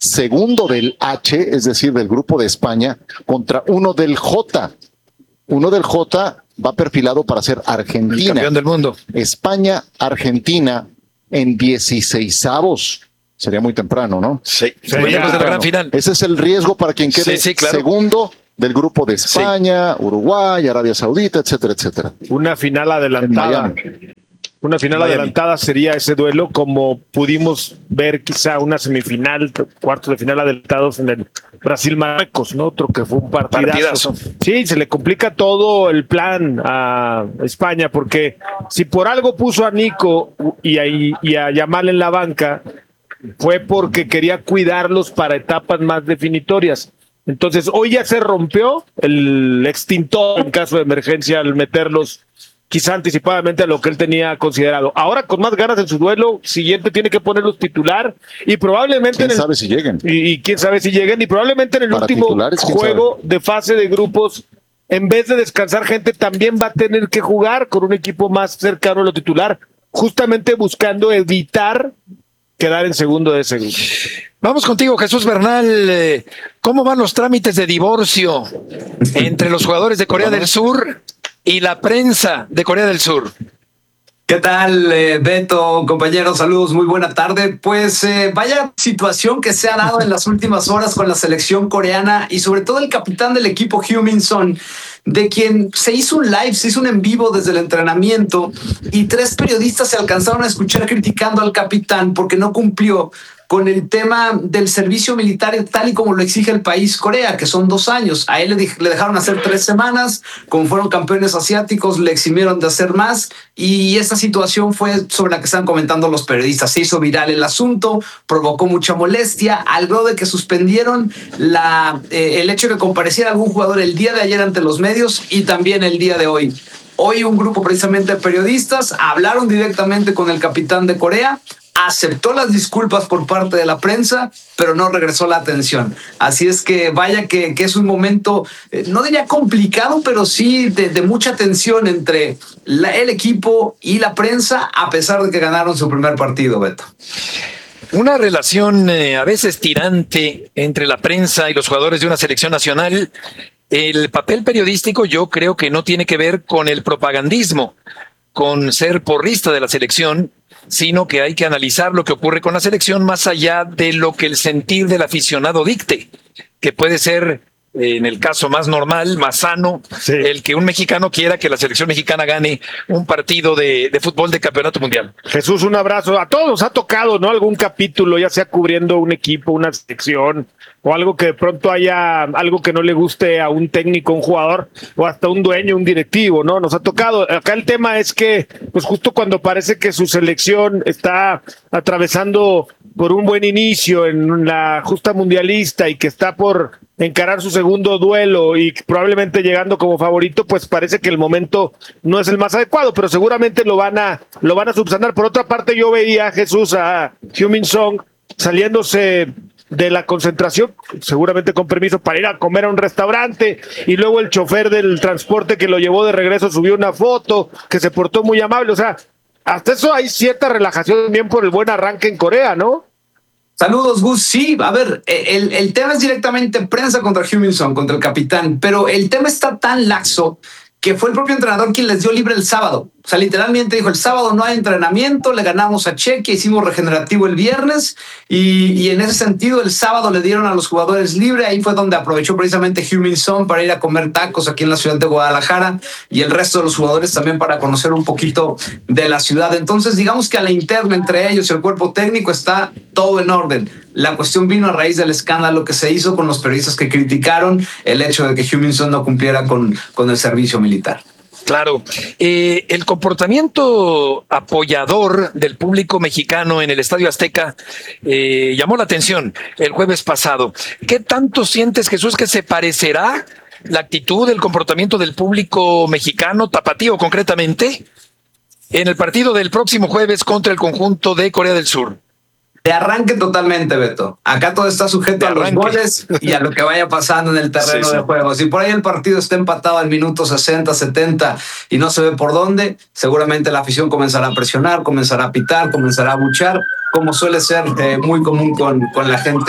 segundo del H, es decir, del grupo de España, contra uno del J. Uno del J va perfilado para ser Argentina. El campeón del mundo. España, Argentina en dieciseisavos. Sería muy temprano, ¿no? Sí, sería de la gran final. Ese es el riesgo para quien quede sí, sí, claro. segundo del grupo de España, sí. Uruguay, Arabia Saudita, etcétera, etcétera. Una final adelantada. Una final Miami. adelantada sería ese duelo, como pudimos ver quizá una semifinal, cuartos de final adelantados en el Brasil-Marruecos, ¿no? Otro que fue un partidazo. partidazo. Sí, se le complica todo el plan a España, porque si por algo puso a Nico y a, y a Yamal en la banca, fue porque quería cuidarlos para etapas más definitorias. Entonces, hoy ya se rompió el extintor en caso de emergencia al meterlos quizá anticipadamente a lo que él tenía considerado. Ahora con más ganas en su duelo siguiente tiene que ponerlos titular y probablemente quién en el, sabe si lleguen y, y quién sabe si lleguen y probablemente en el Para último juego de fase de grupos, en vez de descansar gente, también va a tener que jugar con un equipo más cercano a lo titular, justamente buscando evitar quedar en segundo de ese grupo. Vamos contigo, Jesús Bernal. ¿Cómo van los trámites de divorcio entre los jugadores de Corea del Sur y la prensa de Corea del Sur? ¿Qué tal, eh, Beto, compañeros? Saludos, muy buena tarde. Pues eh, vaya situación que se ha dado en las últimas horas con la selección coreana y sobre todo el capitán del equipo, Heung-min Son, de quien se hizo un live, se hizo un en vivo desde el entrenamiento y tres periodistas se alcanzaron a escuchar criticando al capitán porque no cumplió con el tema del servicio militar tal y como lo exige el país Corea, que son dos años. A él le, le dejaron hacer tres semanas, como fueron campeones asiáticos, le eximieron de hacer más y esta situación fue sobre la que están comentando los periodistas. Se hizo viral el asunto, provocó mucha molestia, al grado de que suspendieron la, eh, el hecho de que compareciera algún jugador el día de ayer ante los medios y también el día de hoy. Hoy un grupo precisamente de periodistas hablaron directamente con el capitán de Corea, aceptó las disculpas por parte de la prensa, pero no regresó la atención. Así es que vaya que, que es un momento, eh, no diría complicado, pero sí de, de mucha tensión entre la, el equipo y la prensa, a pesar de que ganaron su primer partido, Beto. Una relación eh, a veces tirante entre la prensa y los jugadores de una selección nacional. El papel periodístico yo creo que no tiene que ver con el propagandismo, con ser porrista de la selección, sino que hay que analizar lo que ocurre con la selección más allá de lo que el sentir del aficionado dicte, que puede ser, eh, en el caso más normal, más sano, sí. el que un mexicano quiera que la selección mexicana gane un partido de, de fútbol de campeonato mundial. Jesús, un abrazo. A todos nos ha tocado, ¿no? Algún capítulo, ya sea cubriendo un equipo, una selección, o algo que de pronto haya algo que no le guste a un técnico, un jugador, o hasta un dueño, un directivo, ¿no? Nos ha tocado. Acá el tema es que, pues justo cuando parece que su selección está atravesando por un buen inicio en la justa mundialista y que está por encarar su segundo duelo y probablemente llegando como favorito, pues parece que el momento no es el más adecuado, pero seguramente lo van a, lo van a subsanar. Por otra parte, yo veía a Jesús, a Heung-min Son, saliéndose de la concentración, seguramente con permiso para ir a comer a un restaurante, y luego el chofer del transporte que lo llevó de regreso subió una foto, que se portó muy amable. O sea, hasta eso hay cierta relajación también por el buen arranque en Corea, ¿no? Saludos, Gus. Sí, a ver, el, el tema es directamente prensa contra Heung-min Son, contra el capitán, pero el tema está tan laxo que fue el propio entrenador quien les dio libre el sábado. O sea, literalmente dijo, el sábado no hay entrenamiento, le ganamos a Chequia, hicimos regenerativo el viernes y, y en ese sentido el sábado le dieron a los jugadores libre. Ahí fue donde aprovechó precisamente Heung-min Son para ir a comer tacos aquí en la ciudad de Guadalajara y el resto de los jugadores también para conocer un poquito de la ciudad. Entonces, digamos que a la interna entre ellos y el cuerpo técnico está todo en orden. La cuestión vino a raíz del escándalo que se hizo con los periodistas que criticaron el hecho de que Heung-min Son no cumpliera con, con el servicio militar. Claro, eh, el comportamiento apoyador del público mexicano en el Estadio Azteca eh, llamó la atención el jueves pasado. ¿Qué tanto sientes, Jesús, que se parecerá la actitud, el comportamiento del público mexicano, tapatío concretamente, en el partido del próximo jueves contra el conjunto de Corea del Sur? De arranque totalmente, Beto. Acá todo está sujeto a los goles y a lo que vaya pasando en el terreno sí, sí. de juego. Si por ahí el partido está empatado al minuto sesenta, setenta y no se ve por dónde, seguramente la afición comenzará a presionar, comenzará a pitar, comenzará a buchar, como suele ser eh, muy común con, con la gente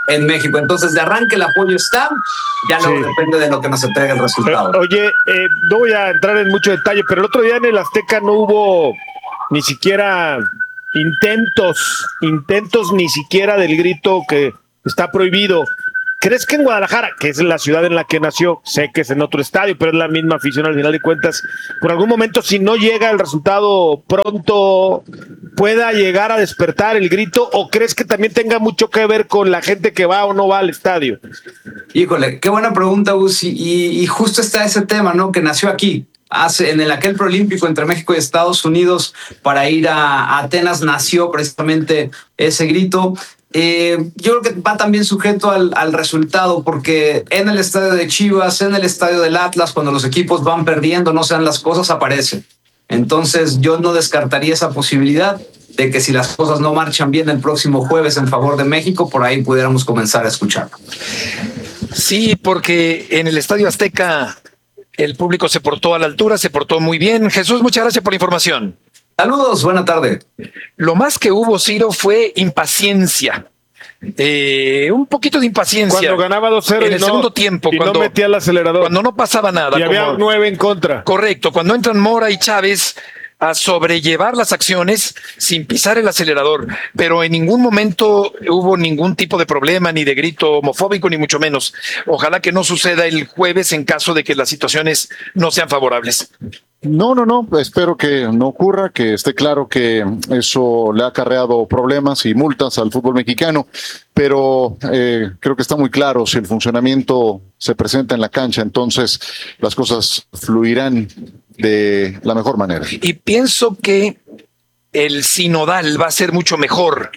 en México. Entonces, de arranque el apoyo está, ya luego Sí. depende de lo que nos entregue el resultado. Oye, eh, no voy a entrar en mucho detalle, pero el otro día en el Azteca no hubo ni siquiera intentos, intentos ni siquiera del grito que está prohibido. ¿Crees que en Guadalajara, que es la ciudad en la que nació, sé que es en otro estadio, pero es la misma afición al final de cuentas, por algún momento, si no llega el resultado pronto, pueda llegar a despertar el grito? ¿O crees que también tenga mucho que ver con la gente que va o no va al estadio? Híjole, qué buena pregunta, Gus. Y, y justo está ese tema, ¿no? Que nació aquí. Hace, en el aquel preolímpico entre México y Estados Unidos para ir a, a Atenas nació precisamente ese grito. Eh, yo creo que va también sujeto al, al resultado, porque en el estadio de Chivas, en el estadio del Atlas, cuando los equipos van perdiendo, no sean las cosas, aparecen. Entonces yo no descartaría esa posibilidad de que si las cosas no marchan bien el próximo jueves en favor de México, por ahí pudiéramos comenzar a escucharlo. Sí, porque en el Estadio Azteca el público se portó a la altura, se portó muy bien. Jesús, muchas gracias por la información. Saludos, buena tarde. Lo más que hubo, Ciro, fue impaciencia. Eh, un poquito de impaciencia. Cuando ganaba dos cero en y el no- segundo tiempo, y no cuando metía el acelerador. Cuando no pasaba nada. Y había como- nueve en contra. Correcto, cuando entran Mora y Chávez a sobrellevar las acciones sin pisar el acelerador, pero en ningún momento hubo ningún tipo de problema, ni de grito homofóbico, ni mucho menos. Ojalá que no suceda el jueves en caso de que las situaciones no sean favorables. No, no, no, espero que no ocurra, que esté claro que eso le ha acarreado problemas y multas al fútbol mexicano, pero eh, creo que está muy claro, si el funcionamiento se presenta en la cancha, entonces las cosas fluirán de la mejor manera. Y pienso que el sinodal va a ser mucho mejor.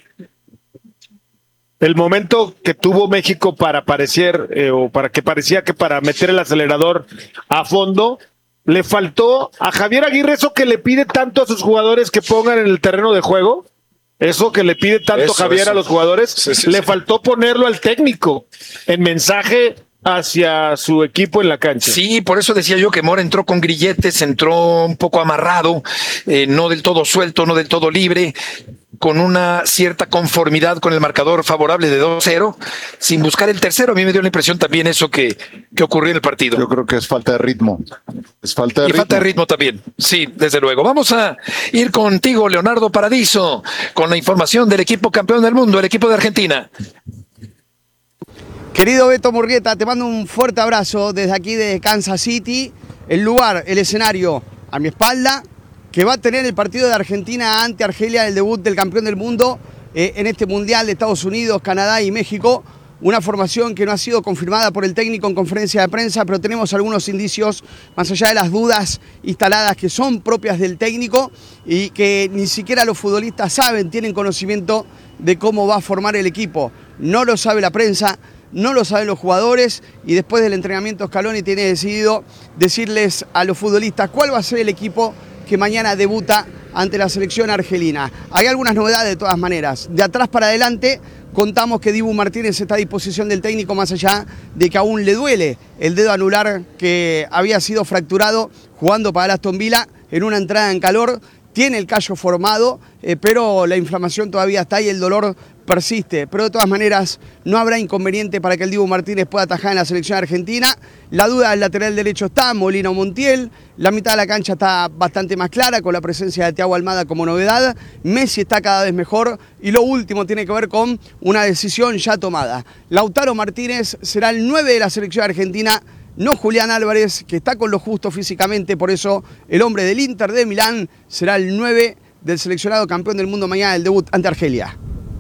El momento que tuvo México para parecer, eh, o para que parecía que para meter el acelerador a fondo, le faltó a Javier Aguirre eso que le pide tanto a sus jugadores que pongan en el terreno de juego. Eso que le pide tanto Eso, Javier eso. a los jugadores, Sí, sí, le sí. faltó ponerlo al técnico en mensaje hacia su equipo en la cancha. Sí, por eso decía yo que Mora entró con grilletes, entró un poco amarrado, eh, no del todo suelto, no del todo libre, con una cierta conformidad con el marcador favorable de dos cero, sin buscar el tercero. A mí me dio la impresión también eso que, que ocurrió en el partido. Yo creo que es falta de ritmo. Es falta de Y ritmo. falta de ritmo también. Sí, desde luego. Vamos a ir contigo, Leonardo Paradiso, con la información del equipo campeón del mundo, el equipo de Argentina. Querido Beto Murrieta, te mando un fuerte abrazo desde aquí de Kansas City, el lugar, el escenario a mi espalda, que va a tener el partido de Argentina ante Argelia, el debut del campeón del mundo eh, en este Mundial de Estados Unidos, Canadá y México. Una formación que no ha sido confirmada por el técnico en conferencia de prensa, pero tenemos algunos indicios, más allá de las dudas instaladas que son propias del técnico y que ni siquiera los futbolistas saben, tienen conocimiento de cómo va a formar el equipo. No lo sabe la prensa, no lo saben los jugadores, y después del entrenamiento Scaloni tiene decidido decirles a los futbolistas cuál va a ser el equipo que mañana debuta ante la selección argelina. Hay algunas novedades de todas maneras. De atrás para adelante contamos que Dibu Martínez está a disposición del técnico, más allá de que aún le duele el dedo anular que había sido fracturado jugando para el Aston Villa en una entrada en calor. Tiene el callo formado, eh, pero la inflamación todavía está y el dolor persiste. Pero de todas maneras no habrá inconveniente para que el Dibu Martínez pueda atajar en la selección argentina. La duda del lateral derecho está, Molina o Montiel. La mitad de la cancha está bastante más clara con la presencia de Thiago Almada como novedad. Messi está cada vez mejor. Y lo último tiene que ver con una decisión ya tomada. Lautaro Martínez será el nueve de la selección argentina, no Julián Álvarez, que está con lo justo físicamente. Por eso el hombre del Inter de Milán será el nueve del seleccionado campeón del mundo mañana del debut ante Argelia.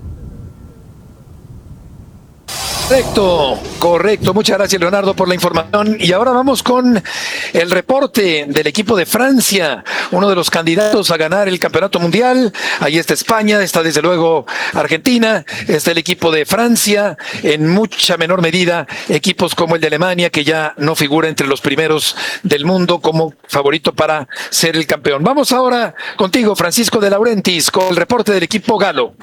Correcto, correcto. Muchas gracias, Leonardo, por la información. Y ahora vamos con el reporte del equipo de Francia, uno de los candidatos a ganar el campeonato mundial. Ahí está España, está desde luego Argentina, está el equipo de Francia, en mucha menor medida equipos como el de Alemania, que ya no figura entre los primeros del mundo como favorito para ser el campeón. Vamos ahora contigo, Francisco de Laurentiis, con el reporte del equipo galo.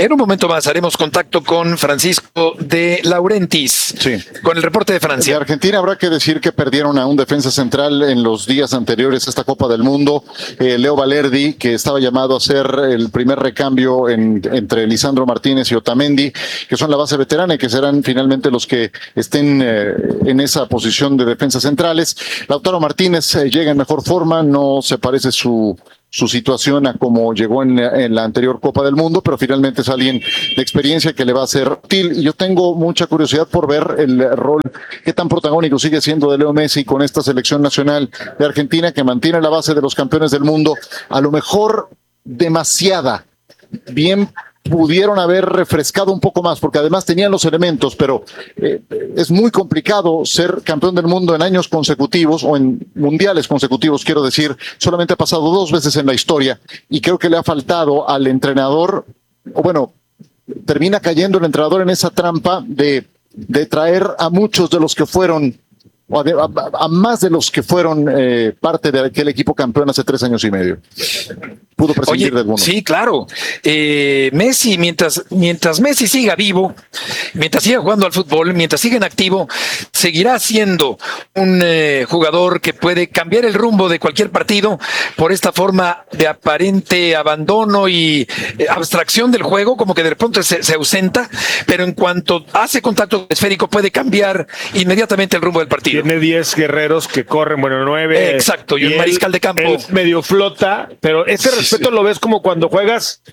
En un momento más haremos contacto con Francisco de Laurentiis, sí, con el reporte de Francia. De Argentina habrá que decir que perdieron a un defensa central en los días anteriores a esta Copa del Mundo, eh, Leo Valerdi, que estaba llamado a ser el primer recambio en, entre Lisandro Martínez y Otamendi, que son la base veterana y que serán finalmente los que estén eh, en esa posición de defensas centrales. Lautaro Martínez eh, llega en mejor forma, no se parece su su situación a como llegó en, en la anterior Copa del Mundo, pero finalmente es alguien de experiencia que le va a ser útil. Y yo tengo mucha curiosidad por ver el rol, qué tan protagónico sigue siendo de Leo Messi con esta selección nacional de Argentina, que mantiene la base de los campeones del mundo, a lo mejor demasiada. Bien pudieron haber refrescado un poco más, porque además tenían los elementos, pero eh, es muy complicado ser campeón del mundo en años consecutivos, o en mundiales consecutivos, quiero decir. Solamente ha pasado dos veces en la historia, y creo que le ha faltado al entrenador, o bueno, termina cayendo el entrenador en esa trampa de, de traer a muchos de los que fueron, o a, a, a más de los que fueron eh, parte de aquel equipo campeón hace tres años y medio. Pudo prescindir Oye, de alguno. Sí, claro. Eh, Messi, mientras, mientras Messi siga vivo, mientras siga jugando al fútbol, mientras siga en activo, seguirá siendo un eh, jugador que puede cambiar el rumbo de cualquier partido por esta forma de aparente abandono y eh, abstracción del juego, como que de pronto se, se ausenta, pero en cuanto hace contacto esférico puede cambiar inmediatamente el rumbo del partido. Tiene diez guerreros que corren, bueno, nueve. Exacto, y un él, mariscal de campo. Él medio flota, pero ese respeto sí, sí. lo ves como cuando juegas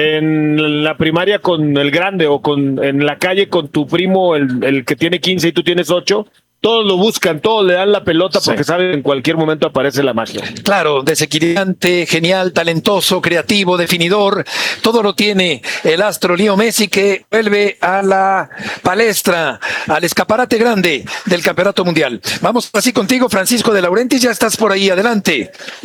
en la primaria con el grande, o con en la calle con tu primo, el, el que tiene quince y tú tienes ocho. Todos lo buscan, todos le dan la pelota porque sí. saben que en cualquier momento aparece la magia. Claro, desequilibrante, genial, talentoso, creativo, definidor. Todo lo tiene el astro Leo Messi, que vuelve a la palestra, al escaparate grande del Campeonato Mundial. Vamos así contigo, Francisco de Laurentiis, ya estás por ahí, adelante.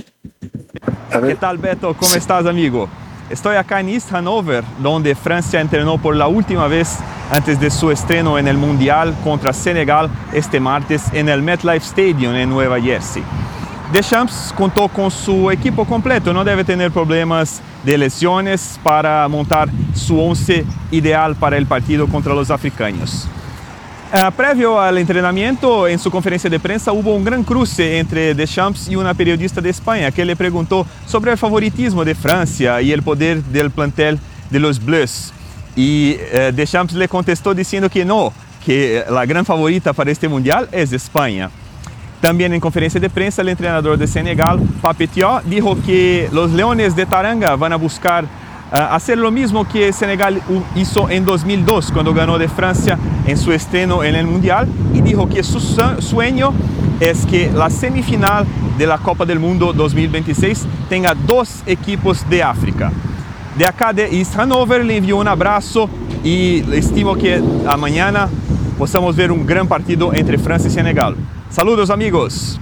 ¿Qué tal, Beto? ¿Cómo sí. estás, amigo? Estoy acá en East Hanover, donde Francia entrenó por la última vez antes de su estreno en el Mundial contra Senegal este martes en el MetLife Stadium en Nueva Jersey. Deschamps contó con su equipo completo, no debe tener problemas de lesiones para montar su once ideal para el partido contra los africanos. Uh, previo al entrenamiento, en su conferencia de prensa hubo un gran cruce entre Deschamps y una periodista de España que le preguntó sobre el favoritismo de Francia y el poder del plantel de los Bleus. Y uh, Deschamps le contestó diciendo que no, que la gran favorita para este mundial es España. También en conferencia de prensa, el entrenador de Senegal, Pape Thiaw, dijo que los Leones de Taranga van a buscar Uh, hacer lo mismo que Senegal hizo en dos mil dos cuando ganó de Francia en su estreno en el Mundial, y dijo que su sueño es que la semifinal de la Copa del Mundo dos mil veintiséis tenga dos equipos de África. De acá de East Hanover le envío un abrazo y estimo que a mañana podamos ver un gran partido entre Francia y Senegal. Saludos, amigos.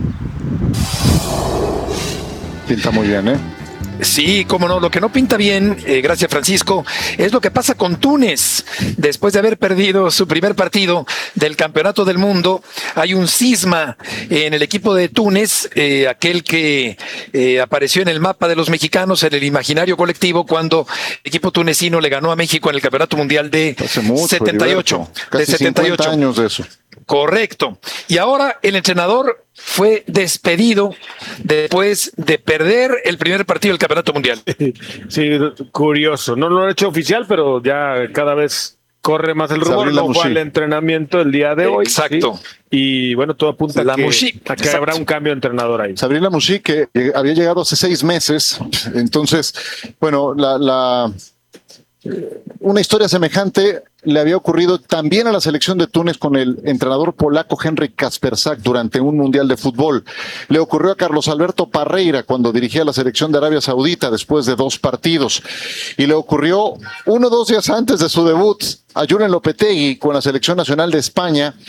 Pinta muy bien, ¿eh? Sí, cómo no. Lo que no pinta bien, eh, gracias Francisco, es lo que pasa con Túnez. Después de haber perdido su primer partido del Campeonato del Mundo, hay un cisma en el equipo de Túnez, eh, aquel que eh, apareció en el mapa de los mexicanos, en el imaginario colectivo, cuando el equipo tunecino le ganó a México en el Campeonato Mundial de Hace mucho, setenta y ocho. Casi de setenta y ocho años de eso. Correcto. Y ahora el entrenador fue despedido después de perder el primer partido del Campeonato Mundial. Sí, curioso. No lo han hecho oficial, pero ya cada vez corre más el rumor. No fue al entrenamiento el día de hoy. Exacto. ¿Sí? Y bueno, todo apunta a que, a que habrá un cambio de entrenador ahí. Sabri Lamouchi, que había llegado hace seis meses. Entonces, bueno, la... la... una historia semejante le había ocurrido también a la selección de Túnez con el entrenador polaco Henryk Kaspersak durante un mundial de fútbol. Le ocurrió a Carlos Alberto Parreira cuando dirigía la selección de Arabia Saudita después de dos partidos. Y le ocurrió uno o dos días antes de su debut a Julen Lopetegui con la selección nacional de España,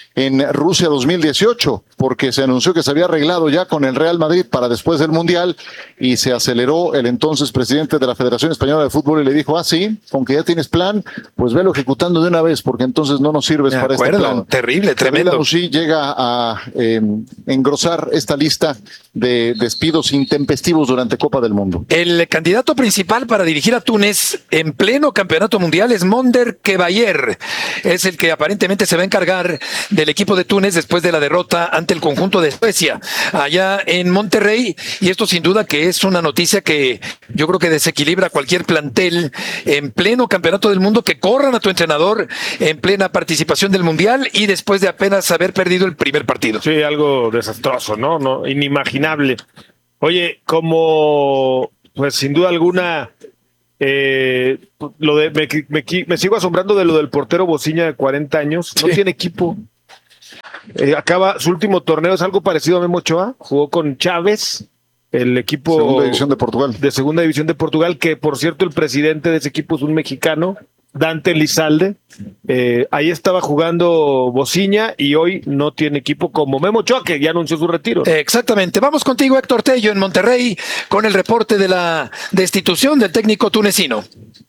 en Rusia dos mil dieciocho, porque se anunció que se había arreglado ya con el Real Madrid para después del Mundial y se aceleró el entonces presidente de la Federación Española de Fútbol y le dijo, ah, sí, aunque ya tienes plan, pues velo ejecutando de una vez, porque entonces no nos sirves De para acuerdo, este plan. terrible, tremendo. Sí llega a eh, engrosar esta lista de despidos intempestivos durante Copa del Mundo. El candidato principal para dirigir a Túnez en pleno campeonato mundial es Monder Kebayer. Es el que aparentemente se va a encargar del equipo de Túnez después de la derrota ante el conjunto de Suecia allá en Monterrey. Y esto sin duda que es una noticia que yo creo que desequilibra cualquier plantel en pleno campeonato del mundo, que corran a tu entrenador en plena participación del mundial y después de apenas haber perdido el primer partido. Sí, algo desastroso, ¿no? no inimaginable. Oye, como pues sin duda alguna eh, lo de me, me, me sigo asombrando de lo del portero Bociña de cuarenta años, no sí. tiene equipo. Eh, acaba su último torneo, es algo parecido a Memo Ochoa, jugó con Chávez, el equipo segunda división de Portugal. De segunda división de Portugal, que por cierto el presidente de ese equipo es un mexicano, Dante Lizalde. Eh, ahí estaba jugando Bociña y hoy no tiene equipo, como Memo Ochoa, que ya anunció su retiro. Eh, exactamente. Vamos contigo, Héctor Tello, en Monterrey, con el reporte de la destitución del técnico tunecino.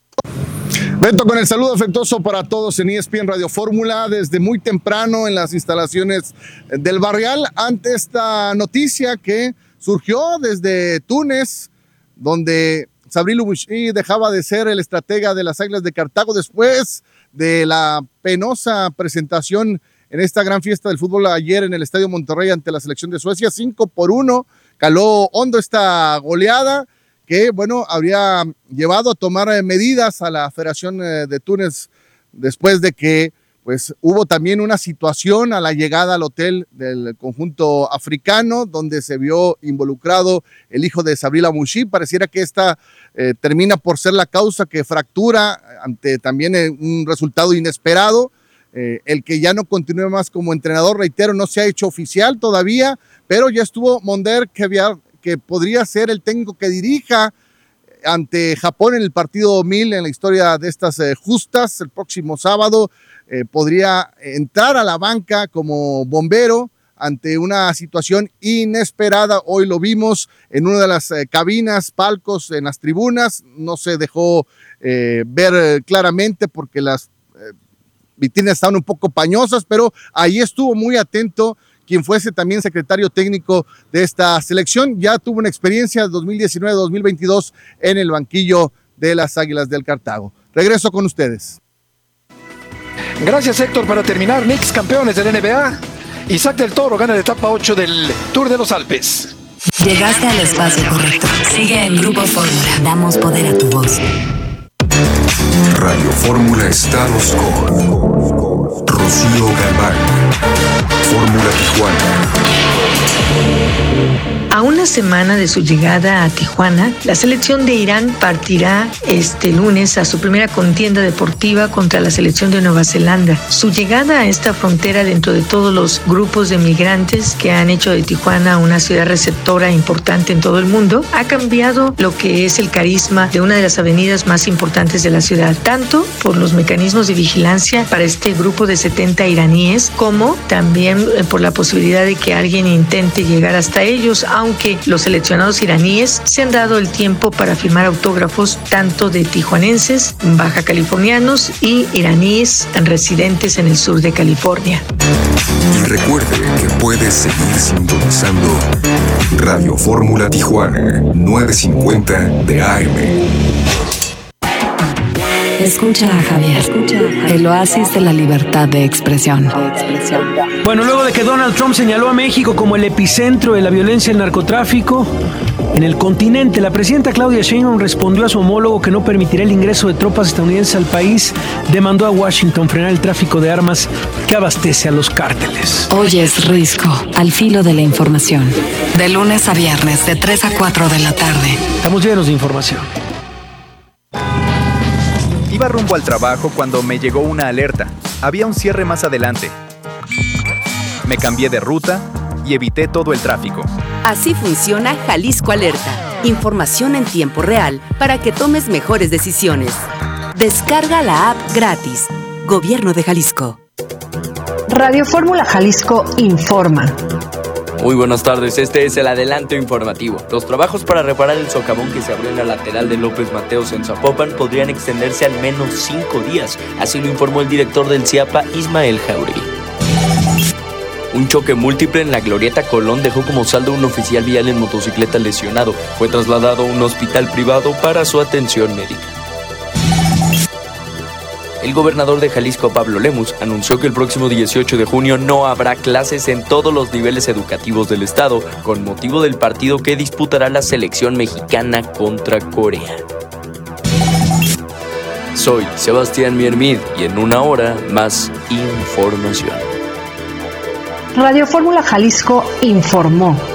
Beto, con el saludo afectuoso para todos en E S P N Radio Fórmula, desde muy temprano en las instalaciones del Barrial, ante esta noticia que surgió desde Túnez, donde Sabri Lamouchi dejaba de ser el estratega de las Águilas de Cartago después de la penosa presentación en esta gran fiesta del fútbol ayer en el Estadio Monterrey ante la selección de Suecia. Cinco por uno, caló hondo esta goleada que, bueno, habría llevado a tomar medidas a la Federación de Túnez después de que pues hubo también una situación a la llegada al hotel del conjunto africano donde se vio involucrado el hijo de Sabri Lamouchi. Pareciera que esta eh, termina por ser la causa que fractura ante también eh, un resultado inesperado. Eh, el que ya no continúe más como entrenador, reitero, no se ha hecho oficial todavía, pero ya estuvo Monder Kebayer, que podría ser el técnico que dirija ante Japón en el partido mil en la historia de estas eh, justas el próximo sábado. Eh, podría entrar a la banca como bombero ante una situación inesperada. Hoy lo vimos en una de las eh, cabinas, palcos en las tribunas, no se dejó eh, ver eh, claramente porque las eh, vitrinas estaban un poco pañosas, pero ahí estuvo muy atento quien fuese también secretario técnico de esta selección. Ya tuvo una experiencia dos mil diecinueve dos mil veintidós en el banquillo de las Águilas del Cartago. Regreso con ustedes. Gracias, Héctor. Para terminar, Knicks campeones del N B A. Isaac del Toro gana la etapa ocho del Tour de los Alpes. Llegaste al espacio correcto. Sigue en Grupo Fórmula. Damos poder a tu voz. Radio Fórmula Estados con Rocío Galván. Fórmula Tijuana. A una semana de su llegada a Tijuana, la selección de Irán partirá este lunes a su primera contienda deportiva contra la selección de Nueva Zelanda. Su llegada a esta frontera dentro de todos los grupos de migrantes que han hecho de Tijuana una ciudad receptora importante en todo el mundo, ha cambiado lo que es el carisma de una de las avenidas más importantes de la ciudad, tanto por los mecanismos de vigilancia para este grupo de setenta iraníes, como también por la posibilidad de que alguien intente llegar hasta ellos, aunque los seleccionados iraníes se han dado el tiempo para firmar autógrafos tanto de tijuanenses, baja californianos y iraníes residentes en el sur de California. Y recuerde que puedes seguir sintonizando Radio Fórmula Tijuana nueve cincuenta de A M. Escucha a Javier, Escucha a Javier, el oasis de la libertad de expresión. Bueno, luego de que Donald Trump señaló a México como el epicentro de la violencia y el narcotráfico en el continente, la presidenta Claudia Sheinbaum respondió a su homólogo que no permitirá el ingreso de tropas estadounidenses al país. Demandó a Washington frenar el tráfico de armas que abastece a los cárteles. Hoy es Risco, al filo de la información. De lunes a viernes, de tres a cuatro de la tarde. Estamos llenos de información. Iba rumbo al trabajo cuando me llegó una alerta. Había un cierre más adelante. Me cambié de ruta y evité todo el tráfico. Así funciona Jalisco Alerta. Información en tiempo real para que tomes mejores decisiones. Descarga la app gratis. Gobierno de Jalisco. Radio Fórmula Jalisco informa. Muy buenas tardes, este es el adelanto informativo. Los trabajos para reparar el socavón que se abrió en la lateral de López Mateos en Zapopan podrían extenderse al menos cinco días, así lo informó el director del CIAPA, Ismael Jauregui. Un choque múltiple en la Glorieta Colón dejó como saldo un oficial vial en motocicleta lesionado. Fue trasladado a un hospital privado para su atención médica. El gobernador de Jalisco, Pablo Lemus, anunció que el próximo dieciocho de junio no habrá clases en todos los niveles educativos del estado, con motivo del partido que disputará la selección mexicana contra Corea. Soy Sebastián Miermid y en una hora más información. Radio Fórmula Jalisco informó.